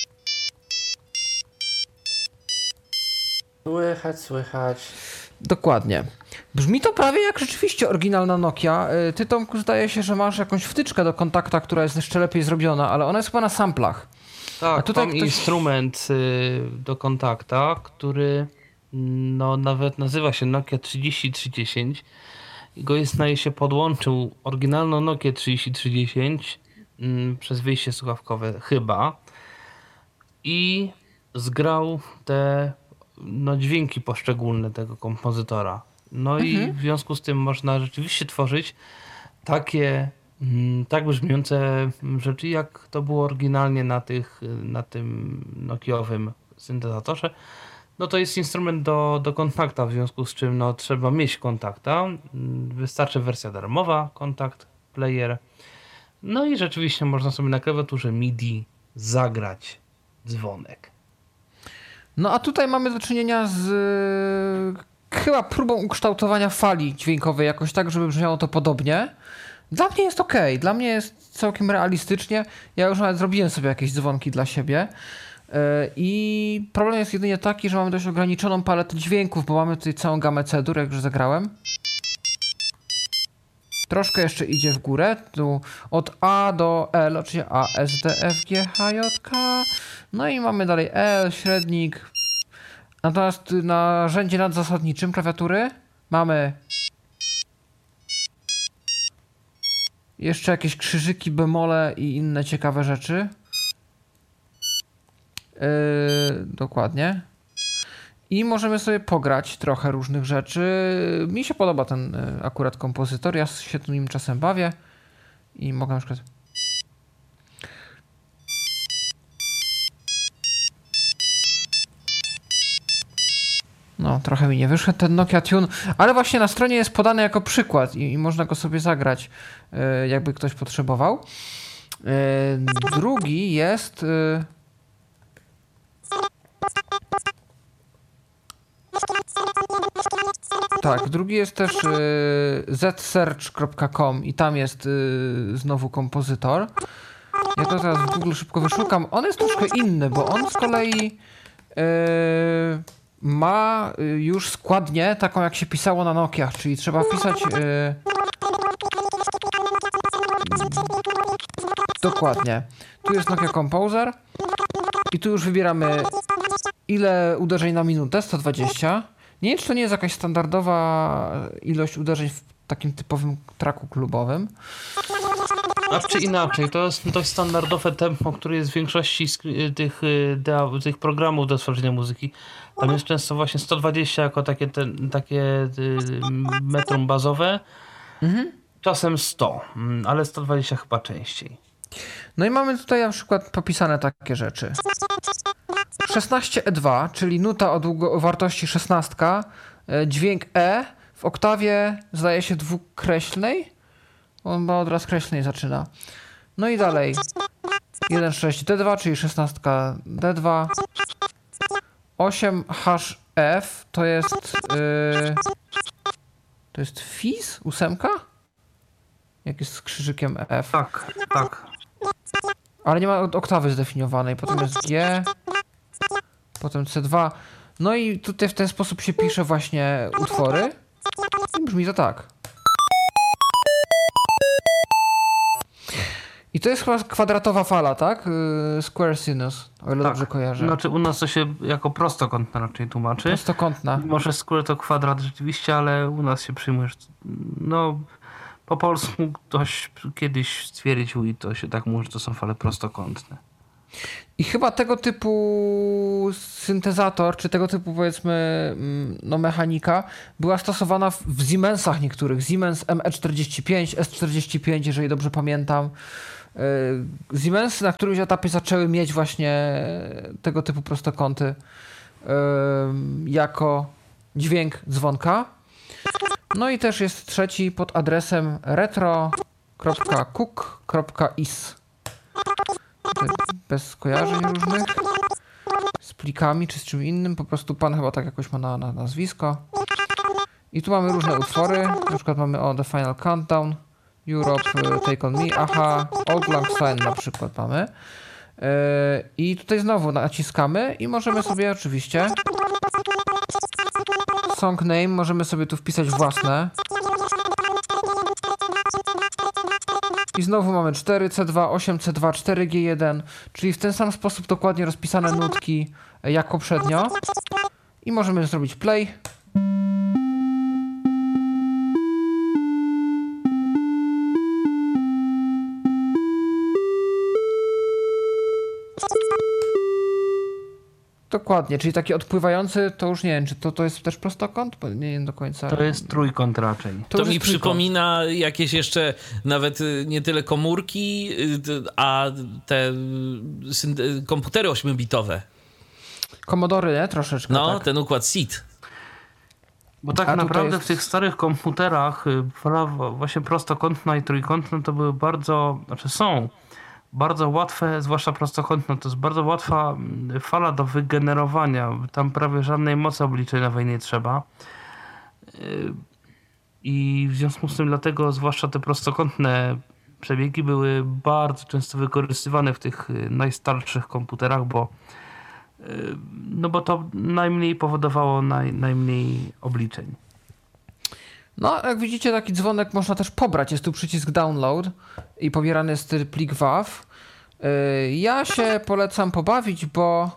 Słychać, słychać. Dokładnie. Brzmi to prawie jak rzeczywiście oryginalna Nokia. Ty, Tomku, zdaje się, że masz jakąś wtyczkę do kontakta, która jest jeszcze lepiej zrobiona, ale ona jest chyba na samplach. Tak, A tutaj mam ktoś- instrument y, do kontakta, który no nawet nazywa się Nokia trzydzieści trzysta dziesięć. I go jest, zdaje się, podłączył oryginalną Nokię trzydzieści trzysta dziesięć mm, przez wyjście słuchawkowe chyba i zgrał te no, dźwięki poszczególne tego kompozytora. No i w związku z tym można rzeczywiście tworzyć takie mm, tak brzmiące rzeczy, jak to było oryginalnie na, tych, na tym nokiowym syntezatorze. No to jest instrument do, do kontakta, w związku z czym no, trzeba mieć kontakta. Wystarczy wersja darmowa, kontakt, player. No i rzeczywiście można sobie na klawiaturze MIDI zagrać dzwonek. No a tutaj mamy do czynienia z e, chyba próbą ukształtowania fali dźwiękowej jakoś tak, żeby brzmiało to podobnie. Dla mnie jest okej, dla mnie jest całkiem realistycznie. Ja już nawet zrobiłem sobie jakieś dzwonki dla siebie. E, I problem jest jedynie taki, że mamy dość ograniczoną paletę dźwięków, bo mamy tutaj całą gamę C-dur, jak już zagrałem. Troszkę jeszcze idzie w górę, tu od A do L, oczywiście A, S, D, F, G, H, J, K. No i mamy dalej L, średnik. Natomiast na rzędzie nadzasadniczym klawiatury mamy jeszcze jakieś krzyżyki, bemole i inne ciekawe rzeczy. Yy, dokładnie. I możemy sobie pograć trochę różnych rzeczy. Mi się podoba ten y, akurat kompozytor. Ja się tu nim czasem bawię. I mogę na przykład... No, trochę mi nie wyszedł ten Nokia Tune, ale właśnie na stronie jest podany jako przykład i, i można go sobie zagrać, y, jakby ktoś potrzebował. Y, drugi jest... Y, Tak, drugi jest też y, z search kropka com i tam jest y, znowu kompozytor. Ja to teraz w Google szybko wyszukam. On jest troszkę inny, bo on z kolei y, ma już składnię taką, jak się pisało na Nokiach, czyli trzeba wpisać y, dokładnie. Tu jest Nokia Composer i tu już wybieramy, ile uderzeń na minutę, sto dwadzieścia. Nie wiem, czy to nie jest jakaś standardowa ilość uderzeń w takim typowym traku klubowym. A czy inaczej, to jest dość standardowe tempo, które jest w większości skri- tych, y, dea- tych programów do tworzenia muzyki. Tam jest często właśnie sto dwadzieścia jako takie, te, takie y, metrum bazowe. Mhm. Czasem sto, mm, ale sto dwadzieścia chyba częściej. No i mamy tutaj na przykład popisane takie rzeczy. szesnaście E dwa, czyli nuta o, długo, o wartości szesnaście, dźwięk E w oktawie zdaje się dwukreślnej. On ma od rozkreślnej zaczyna. No i dalej. jeden sześć D dwa, czyli szesnaście D dwa. osiem hash F to jest yy, to jest fizz? Ósemka? Jak jest z krzyżykiem F. Tak, tak. Ale nie ma oktawy zdefiniowanej. Potem jest G. Potem C dwa. No i tutaj w ten sposób się pisze właśnie utwory. I brzmi to tak. I to jest chyba kwadratowa fala, tak? Yy, square sinus, o ile Tak. dobrze kojarzę. Znaczy u nas to się jako prostokątna raczej tłumaczy. Prostokątna. Może square to kwadrat rzeczywiście, ale u nas się przyjmuje, że no Po polsku ktoś kiedyś stwierdził i to się tak mówi, że to są fale prostokątne. I chyba tego typu syntezator, czy tego typu powiedzmy no mechanika była stosowana w, w Siemensach niektórych. Siemens M E czterdzieści pięć, S czterdzieści pięć, jeżeli dobrze pamiętam. Yy, Siemensy na którymś etapie zaczęły mieć właśnie tego typu prostokąty yy, jako dźwięk dzwonka. No i też jest trzeci pod adresem retro kropka cook kropka is. Tutaj bez skojarzeń różnych. Z plikami czy z czym innym. Po prostu pan chyba tak jakoś ma na, na nazwisko. I tu mamy różne utwory. Na przykład mamy o The Final Countdown, Europe, Take On Me, Aha, Old Lang Syne na przykład mamy. Yy, I tutaj znowu naciskamy i możemy sobie oczywiście song name, możemy sobie tu wpisać własne. I znowu mamy cztery C dwa, osiem C dwa, cztery G jeden, czyli w ten sam sposób dokładnie rozpisane nutki jak poprzednio. I możemy zrobić play. Dokładnie, czyli taki odpływający, to już nie wiem, czy to, to jest też prostokąt? Bo nie wiem do końca. To jest trójkąt raczej. To, To mi jest przypomina jakieś jeszcze nawet y, nie tyle komórki, y, a te y, syn- komputery ośmiobitowe. Komodory, nie? Troszeczkę. No, tak. ten układ S I D. Bo tak A tutaj naprawdę jest- w tych starych komputerach y, fala właśnie prostokątna i trójkątna to były bardzo, znaczy są bardzo łatwe, zwłaszcza prostokątna, to jest bardzo łatwa mm, fala do wygenerowania. Tam prawie żadnej mocy obliczeniowej nie trzeba. Y, I w związku z tym dlatego zwłaszcza te prostokątne przebiegi były bardzo często wykorzystywane w tych y, najstarszych komputerach, bo y, no bo to najmniej powodowało naj, najmniej obliczeń. No, jak widzicie, taki dzwonek można też pobrać. Jest tu przycisk download i pobierany jest plik W A W. Yy, Ja się polecam pobawić, bo...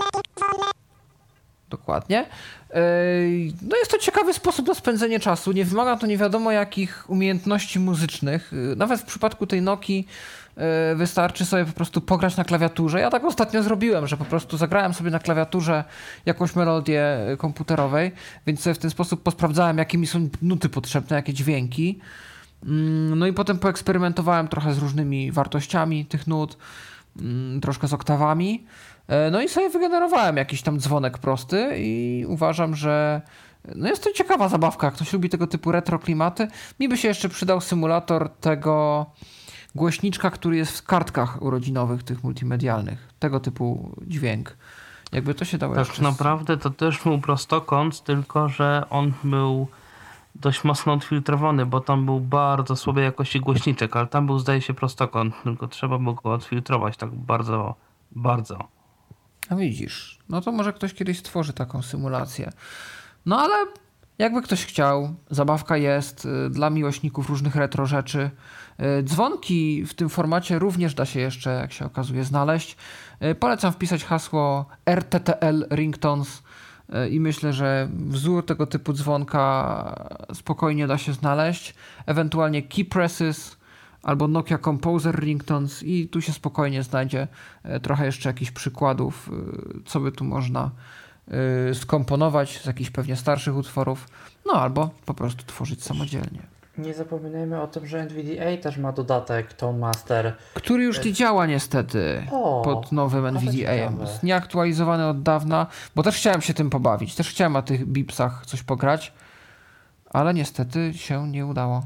Dokładnie. Yy, No jest to ciekawy sposób na spędzenie czasu. Nie wymaga to nie wiadomo jakich umiejętności muzycznych. Yy, Nawet w przypadku tej Nokii yy, wystarczy sobie po prostu pograć na klawiaturze. Ja tak ostatnio zrobiłem, że po prostu zagrałem sobie na klawiaturze jakąś melodię yy, komputerowej, więc sobie w ten sposób posprawdzałem, jakie mi są nuty potrzebne, jakie dźwięki. Mm, No i potem poeksperymentowałem trochę z różnymi wartościami tych nut, mm, troszkę z oktawami. E, No i sobie wygenerowałem jakiś tam dzwonek prosty i uważam, że no jest to ciekawa zabawka. Jak ktoś lubi tego typu retro klimaty, mi by się jeszcze przydał symulator tego głośniczka, który jest w kartkach urodzinowych, tych multimedialnych. Tego typu dźwięk. Jakby to się dało Tak jeszcze... naprawdę to też był prostokąt, tylko że on był dość mocno odfiltrowany, bo tam był bardzo słabej jakości głośniczek, ale tam był zdaje się prostokąt, tylko trzeba było go odfiltrować tak bardzo, bardzo. A widzisz, no to może ktoś kiedyś stworzy taką symulację. No ale jakby ktoś chciał, zabawka jest y, dla miłośników różnych retro rzeczy. Y, Dzwonki w tym formacie również da się jeszcze, jak się okazuje, znaleźć. Y, Polecam wpisać hasło R T T L Ringtones y, i myślę, że wzór tego typu dzwonka spokojnie da się znaleźć. Ewentualnie key presses albo Nokia Composer Ringtones i tu się spokojnie znajdzie e, trochę jeszcze jakichś przykładów, e, co by tu można e, skomponować z jakichś pewnie starszych utworów, no albo po prostu tworzyć samodzielnie. Nie zapominajmy o tym, że N V D A też ma dodatek Tone Master. Który już nie działa niestety O, pod nowym N V D A. ciekawe. Jest nieaktualizowany od dawna, bo też chciałem się tym pobawić, też chciałem na tych bipsach coś pograć, ale niestety się nie udało.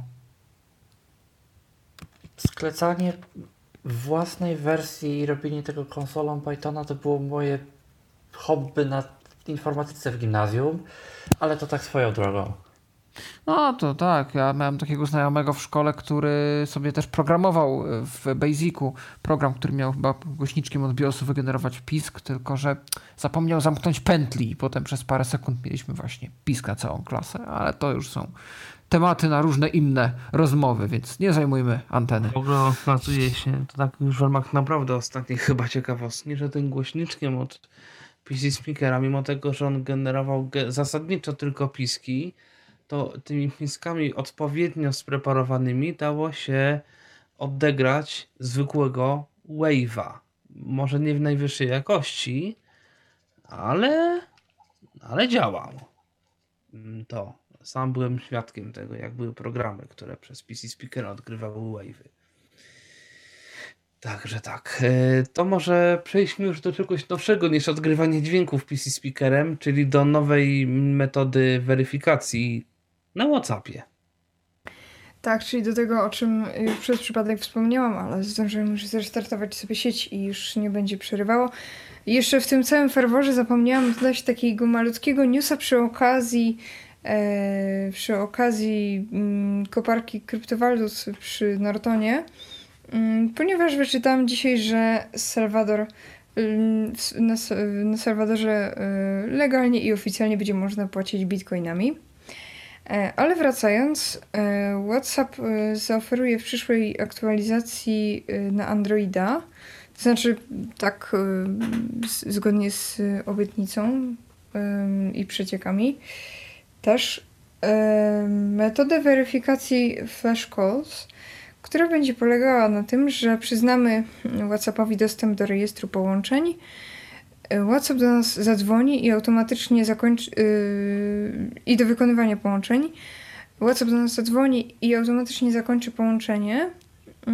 Sklecanie własnej wersji i robienie tego konsolą Pythona to było moje hobby na informatyce w gimnazjum, ale to tak swoją drogą. No to tak, ja miałem takiego znajomego w szkole, który sobie też programował w Basicu program, który miał chyba głośniczkiem od BIOSu wygenerować pisk, tylko że zapomniał zamknąć pętli i potem przez parę sekund mieliśmy właśnie pisk na całą klasę, ale to już są tematy na różne inne rozmowy, więc nie zajmujmy anteny. W ogóle okazuje się, to tak już w ramach naprawdę ostatniej chyba ciekawostki, że tym głośniczkiem od P C Speakera, mimo tego, że on generował ge- zasadniczo tylko piski, to tymi miskami odpowiednio spreparowanymi dało się odegrać zwykłego wave'a. Może nie w najwyższej jakości, ale, ale działał. To sam byłem świadkiem tego, jak były programy, które przez P C Speakera odgrywały wave'y. Także tak, to może przejdźmy już do czegoś nowszego niż odgrywanie dźwięków P C Speakerem, czyli do nowej metody weryfikacji na WhatsAppie. Tak, czyli do tego, o czym już przez przypadek wspomniałam, ale zdążyłem już zrestartować sobie sieć i już nie będzie przerywało. I jeszcze w tym całym ferworze zapomniałam dodać takiego malutkiego newsa przy okazji e, przy okazji mm, koparki kryptowalut przy Nortonie, mm, ponieważ wyczytałam dzisiaj, że Salwador mm, na, na Salwadorze y, legalnie i oficjalnie będzie można płacić bitcoinami. Ale wracając, WhatsApp zaoferuje w przyszłej aktualizacji na Androida, to znaczy tak zgodnie z obietnicą i przeciekami, też metodę weryfikacji flash calls, która będzie polegała na tym, że przyznamy WhatsAppowi dostęp do rejestru połączeń. WhatsApp do nas zadzwoni i automatycznie zakończy yy, i do wykonywania połączeń. WhatsApp do nas zadzwoni i automatycznie zakończy połączenie. Yy,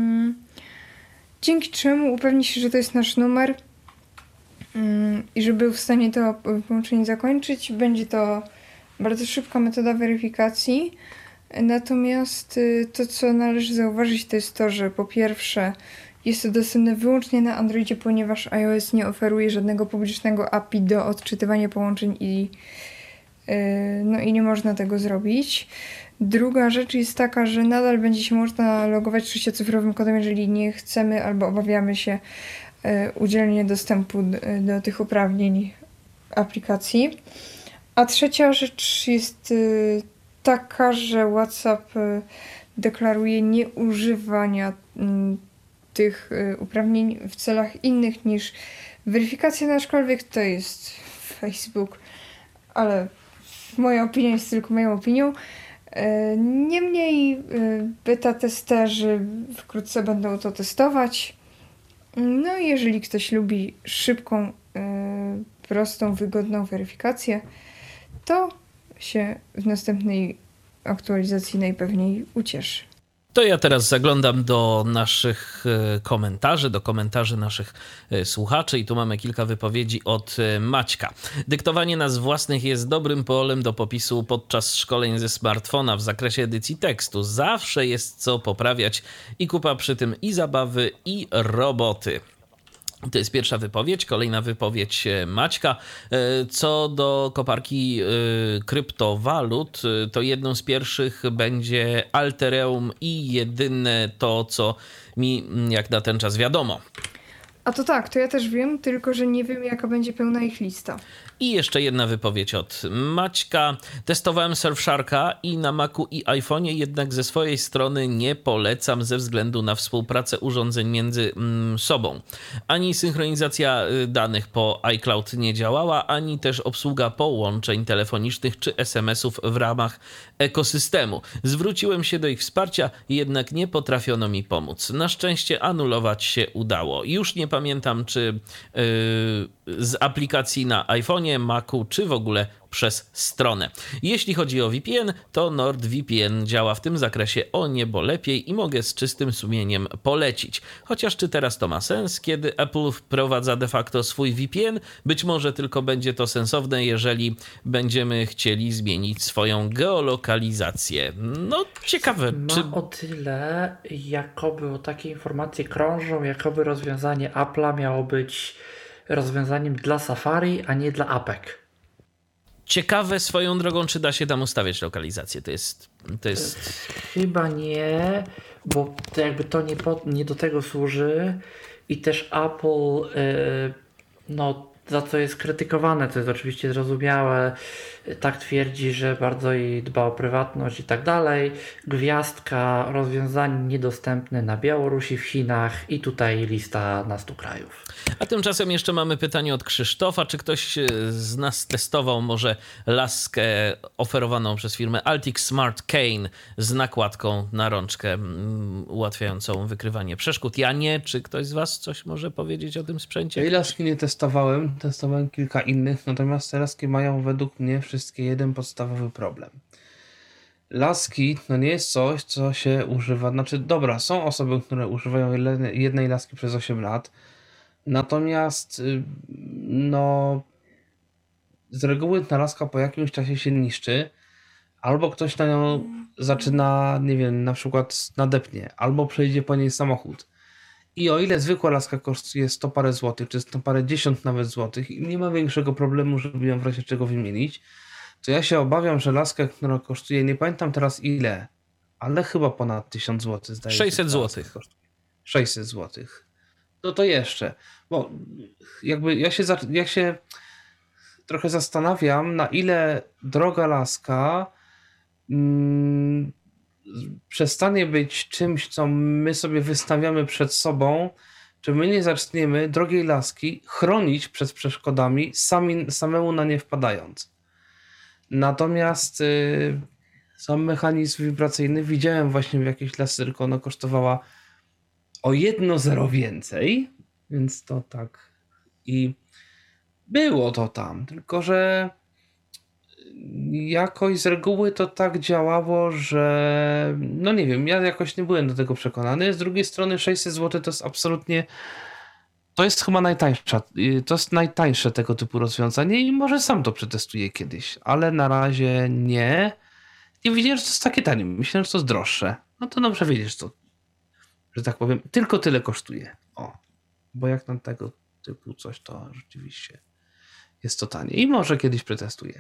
dzięki czemu upewni się, że to jest nasz numer yy, i że był w stanie to połączenie zakończyć. Będzie to bardzo szybka metoda weryfikacji. Natomiast yy, to, co należy zauważyć, to jest to, że po pierwsze jest to dostępne wyłącznie na Androidzie, ponieważ iOS nie oferuje żadnego publicznego A P I do odczytywania połączeń i, yy, no i nie można tego zrobić. Druga rzecz jest taka, że nadal będzie się można logować sześciocyfrowym kodem, jeżeli nie chcemy albo obawiamy się yy, udzielenia dostępu do, do tych uprawnień aplikacji. A trzecia rzecz jest yy, taka, że WhatsApp yy, deklaruje nieużywania yy, tych y, uprawnień w celach innych niż weryfikacja, aczkolwiek to jest Facebook, ale moja opinia jest tylko moją opinią. Y, niemniej y, beta testerzy wkrótce będą to testować. No i jeżeli ktoś lubi szybką, y, prostą, wygodną weryfikację, to się w następnej aktualizacji najpewniej ucieszy. To ja teraz zaglądam do naszych komentarzy, do komentarzy naszych słuchaczy i tu mamy kilka wypowiedzi od Maćka. Dyktowanie nazw własnych jest dobrym polem do popisu podczas szkoleń ze smartfona w zakresie edycji tekstu. Zawsze jest co poprawiać i kupa przy tym i zabawy, i roboty. To jest pierwsza wypowiedź. Kolejna wypowiedź Maćka. Co do koparki kryptowalut, to jedną z pierwszych będzie Altereum i jedyne to, co mi jak na ten czas wiadomo. A to tak, to ja też wiem, tylko że nie wiem, jaka będzie pełna ich lista. I jeszcze jedna wypowiedź od Maćka. Testowałem Surfsharka i na Macu i iPhone'ie, jednak ze swojej strony nie polecam ze względu na współpracę urządzeń między mm, sobą. Ani synchronizacja danych po iCloud nie działała, ani też obsługa połączeń telefonicznych czy es em esów w ramach ekosystemu. Zwróciłem się do ich wsparcia, jednak nie potrafiono mi pomóc. Na szczęście anulować się udało. Już nie pamiętam, czy yy, z aplikacji na iPhone'ie, Macu, czy w ogóle przez stronę. Jeśli chodzi o V P N, to NordVPN działa w tym zakresie o niebo lepiej i mogę z czystym sumieniem polecić. Chociaż czy teraz to ma sens, kiedy Apple wprowadza de facto swój V P N? Być może tylko będzie to sensowne, jeżeli będziemy chcieli zmienić swoją geolokalizację. No, ciekawe. Ma czy... o tyle, jakoby o takie informacje krążą, jakoby rozwiązanie Apple'a miało być rozwiązaniem dla Safari, a nie dla apek. Ciekawe swoją drogą, czy da się tam ustawiać lokalizację. To jest... To jest... Chyba nie, bo to jakby to nie, po, nie do tego służy i też Apple, yy, no za co jest krytykowane, to jest oczywiście zrozumiałe, tak twierdzi, że bardzo jej dba o prywatność i tak dalej. Gwiazdka, rozwiązanie niedostępne na Białorusi, w Chinach i tutaj lista na stu krajów. A tymczasem jeszcze mamy pytanie od Krzysztofa. Czy ktoś z nas testował może laskę oferowaną przez firmę Altix Smart Cane z nakładką na rączkę um, ułatwiającą wykrywanie przeszkód? Ja nie. Czy ktoś z was coś może powiedzieć o tym sprzęcie? Ja laski nie testowałem, testowałem kilka innych, natomiast te laski mają według mnie wszystkie jeden podstawowy problem. Laski to nie jest coś, co się używa, znaczy dobra, są osoby, które używają jednej laski przez osiem lat, natomiast no z reguły ta laska po jakimś czasie się niszczy, albo ktoś na nią zaczyna, nie wiem, na przykład nadepnie, albo przejdzie po niej samochód. I o ile zwykła laska kosztuje sto parę złotych, czy sto parę dziesiąt nawet złotych i nie ma większego problemu, żeby ją w razie czego wymienić, to ja się obawiam, że laska, która kosztuje, nie pamiętam teraz ile, ale chyba ponad tysiąc złotych zdaje się. sześćset złotych. sześćset złotych. No to jeszcze, bo jakby ja się, ja się trochę zastanawiam, na ile droga laska mm, przestanie być czymś, co my sobie wystawiamy przed sobą, czy my nie zaczniemy drogiej laski chronić przed przeszkodami, sami, samemu na nie wpadając. Natomiast y, sam mechanizm wibracyjny widziałem właśnie w jakiejś lasce, tylko ona kosztowała o jedno zero więcej, więc to tak i było to tam, tylko że jakoś z reguły to tak działało, że no nie wiem, ja jakoś nie byłem do tego przekonany. Z drugiej strony sześćset złotych to jest absolutnie, to jest chyba najtańsza, to jest najtańsze tego typu rozwiązanie i może sam to przetestuję kiedyś, ale na razie nie. Nie widziałem, że to jest takie tanie, myślałem, że to jest droższe. No to dobrze wiedzieć, co, że tak powiem, tylko tyle kosztuje. O, bo jak na tego typu coś, to rzeczywiście jest to tanie i może kiedyś przetestuję.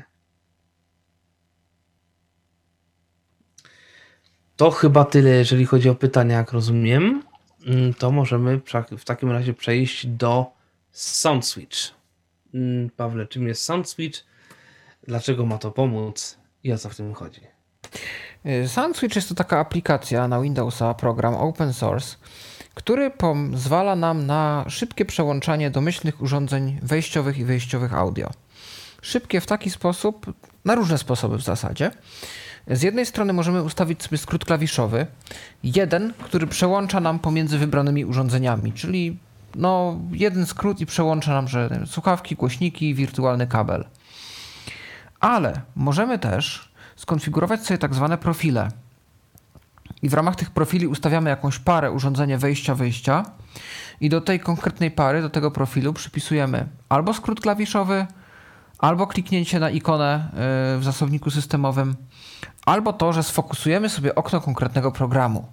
To chyba tyle, jeżeli chodzi o pytania, jak rozumiem. To możemy w takim razie przejść do SoundSwitch. Pawle, czym jest SoundSwitch? Dlaczego ma to pomóc? I o co w tym chodzi? SoundSwitch jest to taka aplikacja na Windowsa, program open source, który pozwala nam na szybkie przełączanie domyślnych urządzeń wejściowych i wyjściowych audio. Szybkie w taki sposób, na różne sposoby w zasadzie. Z jednej strony możemy ustawić sobie skrót klawiszowy, jeden, który przełącza nam pomiędzy wybranymi urządzeniami, czyli no jeden skrót i przełącza nam, że słuchawki, głośniki, wirtualny kabel. Ale możemy też skonfigurować sobie tak zwane profile. I w ramach tych profili ustawiamy jakąś parę urządzenie wejścia-wyjścia i do tej konkretnej pary, do tego profilu przypisujemy albo skrót klawiszowy, albo kliknięcie na ikonę w zasobniku systemowym, albo to, że sfokusujemy sobie okno konkretnego programu.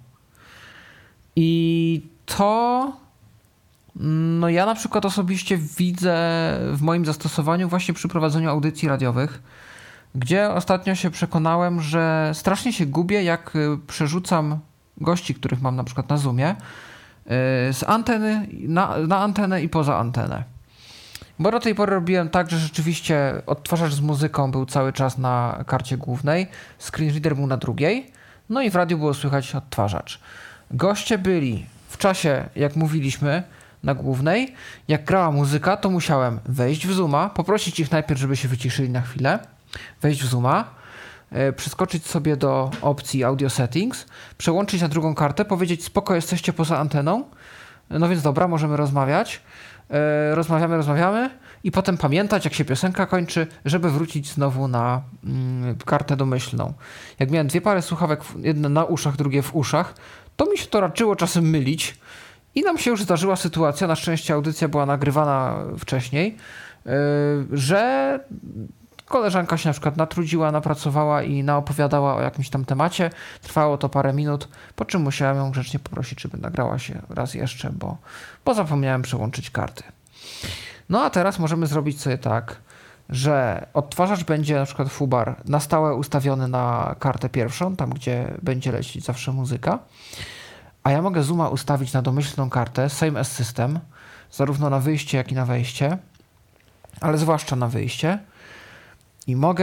I to no ja na przykład osobiście widzę w moim zastosowaniu właśnie przy prowadzeniu audycji radiowych, gdzie ostatnio się przekonałem, że strasznie się gubię, jak przerzucam gości, których mam na przykład na Zoomie, z anteny na, na antenę i poza antenę. Bo do tej pory robiłem tak, że rzeczywiście odtwarzacz z muzyką był cały czas na karcie głównej, screenreader był na drugiej, no i w radiu było słychać odtwarzacz. Goście byli w czasie, jak mówiliśmy, na głównej. Jak grała muzyka, to musiałem wejść w Zooma, poprosić ich najpierw, żeby się wyciszyli na chwilę, wejść w Zooma, yy, przeskoczyć sobie do opcji Audio Settings, przełączyć na drugą kartę, powiedzieć spoko, jesteście poza anteną, no więc dobra, możemy rozmawiać. Yy, rozmawiamy, rozmawiamy i potem pamiętać, jak się piosenka kończy, żeby wrócić znowu na yy, kartę domyślną. Jak miałem dwie pary słuchawek, jedne na uszach, drugie w uszach, to mi się to raczyło czasem mylić i nam się już zdarzyła sytuacja, na szczęście audycja była nagrywana wcześniej, yy, że koleżanka się na przykład natrudziła, napracowała i naopowiadała o jakimś tam temacie. Trwało to parę minut, po czym musiałem ją grzecznie poprosić, żeby nagrała się raz jeszcze, bo, bo zapomniałem przełączyć karty. No a teraz możemy zrobić sobie tak, że odtwarzacz będzie na przykład fubar na stałe ustawiony na kartę pierwszą, tam gdzie będzie lecieć zawsze muzyka, a ja mogę Zooma ustawić na domyślną kartę, same as system, zarówno na wyjście, jak i na wejście, ale zwłaszcza na wyjście. I mogę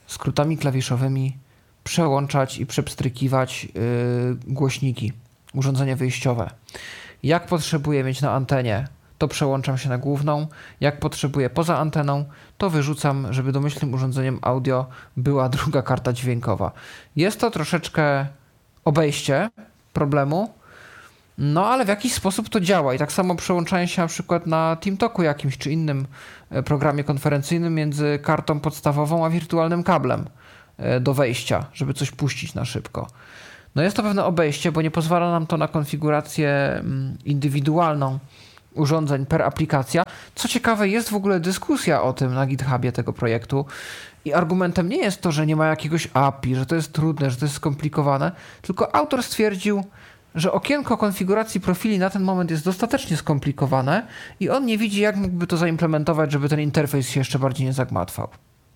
skrótami klawiszowymi przełączać i przepstrykiwać yy, głośniki, urządzenie wyjściowe. Jak potrzebuję mieć na antenie, to przełączam się na główną. Jak potrzebuję poza anteną, to wyrzucam, żeby domyślnym urządzeniem audio była druga karta dźwiękowa. Jest to troszeczkę obejście problemu, no ale w jakiś sposób to działa i tak samo przełączanie się na przykład na TeamTalku jakimś czy innym programie konferencyjnym między kartą podstawową a wirtualnym kablem do wejścia, żeby coś puścić na szybko. No jest to pewne obejście, bo nie pozwala nam to na konfigurację indywidualną urządzeń per aplikacja. Co ciekawe, jest w ogóle dyskusja o tym na GitHubie tego projektu i argumentem nie jest to, że nie ma jakiegoś A P I, że to jest trudne, że to jest skomplikowane, tylko autor stwierdził, że okienko konfiguracji profili na ten moment jest dostatecznie skomplikowane i on nie widzi, jak mógłby to zaimplementować, żeby ten interfejs się jeszcze bardziej nie zagmatwał.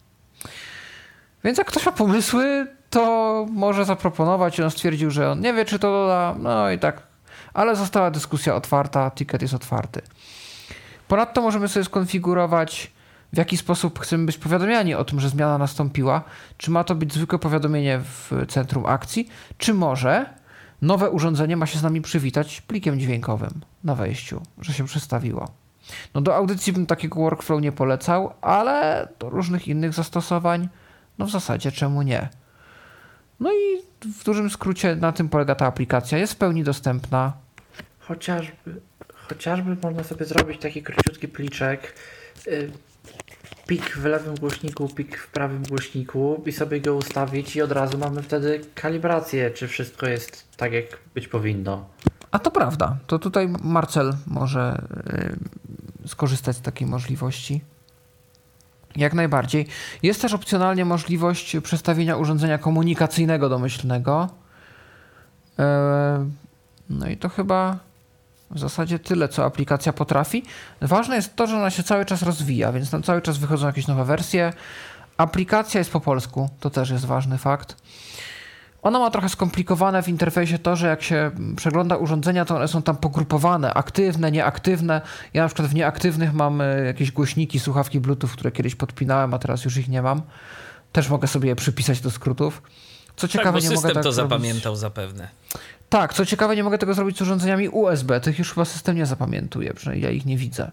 Więc jak ktoś ma pomysły, to może zaproponować i on stwierdził, że on nie wie, czy to doda, no i tak. Ale została dyskusja otwarta, ticket jest otwarty. Ponadto możemy sobie skonfigurować, w jaki sposób chcemy być powiadomiani o tym, że zmiana nastąpiła. Czy ma to być zwykłe powiadomienie w centrum akcji, czy może nowe urządzenie ma się z nami przywitać plikiem dźwiękowym na wejściu, że się przestawiło. No do audycji bym takiego workflow nie polecał, ale do różnych innych zastosowań, no w zasadzie czemu nie. No i w dużym skrócie na tym polega ta aplikacja. Jest w pełni dostępna. Chociażby, chociażby można sobie zrobić taki króciutki pliczek, y, pik w lewym głośniku, pik w prawym głośniku i sobie go ustawić i od razu mamy wtedy kalibrację, czy wszystko jest tak, jak być powinno. A to prawda. To tutaj Marcel może yy, skorzystać z takiej możliwości. Jak najbardziej. Jest też opcjonalnie możliwość przestawienia urządzenia komunikacyjnego domyślnego. Yy, no i to chyba w zasadzie tyle, co aplikacja potrafi. Ważne jest to, że ona się cały czas rozwija, więc tam cały czas wychodzą jakieś nowe wersje. Aplikacja jest po polsku, to też jest ważny fakt. Ona ma trochę skomplikowane w interfejsie to, że jak się przegląda urządzenia, to one są tam pogrupowane, aktywne, nieaktywne. Ja na przykład w nieaktywnych mam jakieś głośniki, słuchawki Bluetooth, które kiedyś podpinałem, a teraz już ich nie mam. Też mogę sobie je przypisać do skrótów. Co ciekawe, tak, bo nie system mogę tak to zrobić... zapamiętał zapewne. Tak, co ciekawe, nie mogę tego zrobić z urządzeniami U S B. Tych już chyba system nie zapamiętuje, przynajmniej ja ich nie widzę.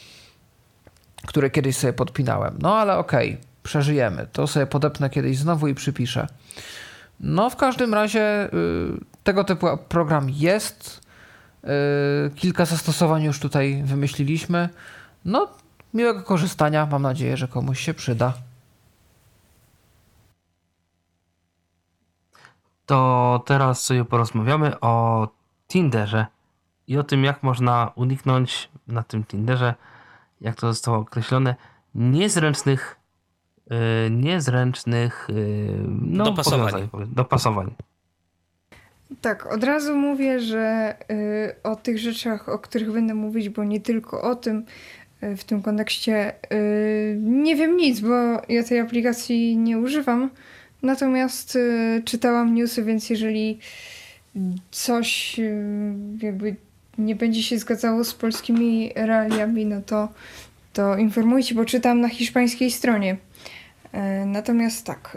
Które kiedyś sobie podpinałem. No ale okej, okay, przeżyjemy. To sobie podepnę kiedyś znowu i przypiszę. No w każdym razie y, tego typu program jest. Y, kilka zastosowań już tutaj wymyśliliśmy. No miłego korzystania. Mam nadzieję, że komuś się przyda. To teraz sobie porozmawiamy o Tinderze i o tym, jak można uniknąć na tym Tinderze, jak to zostało określone, niezręcznych yy, niezręcznych yy, no, dopasowań. dopasowań. Tak, od razu mówię, że y, o tych rzeczach, o których będę mówić, bo nie tylko o tym, y, w tym kontekście y, nie wiem nic, bo ja tej aplikacji nie używam. Natomiast y, czytałam newsy, więc jeżeli coś y, jakby nie będzie się zgadzało z polskimi realiami, no to, to informujcie, bo czytam na hiszpańskiej stronie. Y, natomiast tak,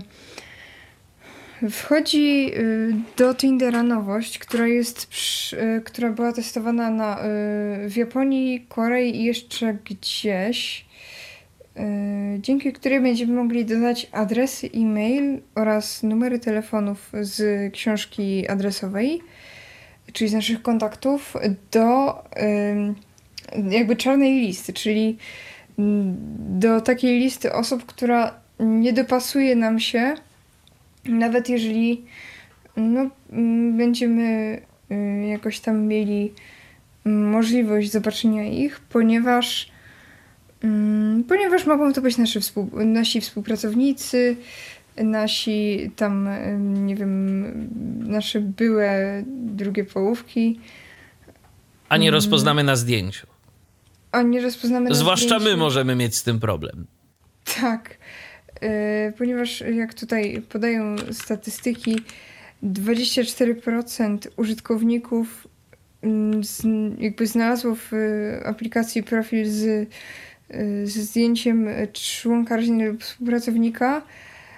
y, wchodzi y, do Tindera nowość, która jest, przy, y, która była testowana na, y, w Japonii, Korei i jeszcze gdzieś. Dzięki której będziemy mogli dodać adresy e-mail oraz numery telefonów z książki adresowej, czyli z naszych kontaktów, do jakby czarnej listy, czyli do takiej listy osób, która nie dopasuje nam się, nawet jeżeli no, będziemy jakoś tam mieli możliwość zobaczenia ich, ponieważ Ponieważ mogą to być nasi, współ, nasi współpracownicy, nasi tam, nie wiem, nasze byłe drugie połówki. A nie rozpoznamy na zdjęciu. A nie rozpoznamy na Zwłaszcza zdjęciu. my możemy mieć z tym problem. Tak, yy, ponieważ jak tutaj podają statystyki, dwadzieścia cztery procent użytkowników z, jakby znalazło w aplikacji profil z ze zdjęciem członka rodziny lub współpracownika,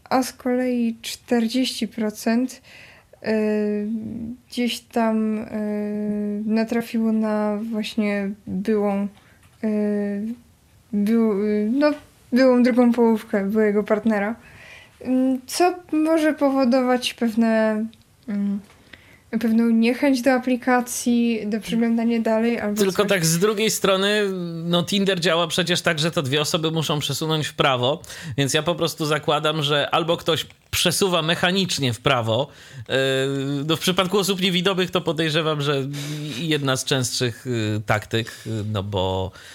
a z kolei czterdzieści procent y, gdzieś tam y, natrafiło na właśnie byłą, y, był, y, no, byłą drugą połówkę byłego partnera, y, co może powodować pewne, y, pewną niechęć do aplikacji, do przeglądania dalej. Albo Tylko coś. tak z drugiej strony, no Tinder działa przecież tak, że to dwie osoby muszą przesunąć w prawo, więc ja po prostu zakładam, że albo ktoś przesuwa mechanicznie w prawo, yy, no w przypadku osób niewidomych to podejrzewam, że jedna z częstszych yy, taktyk, yy, no bo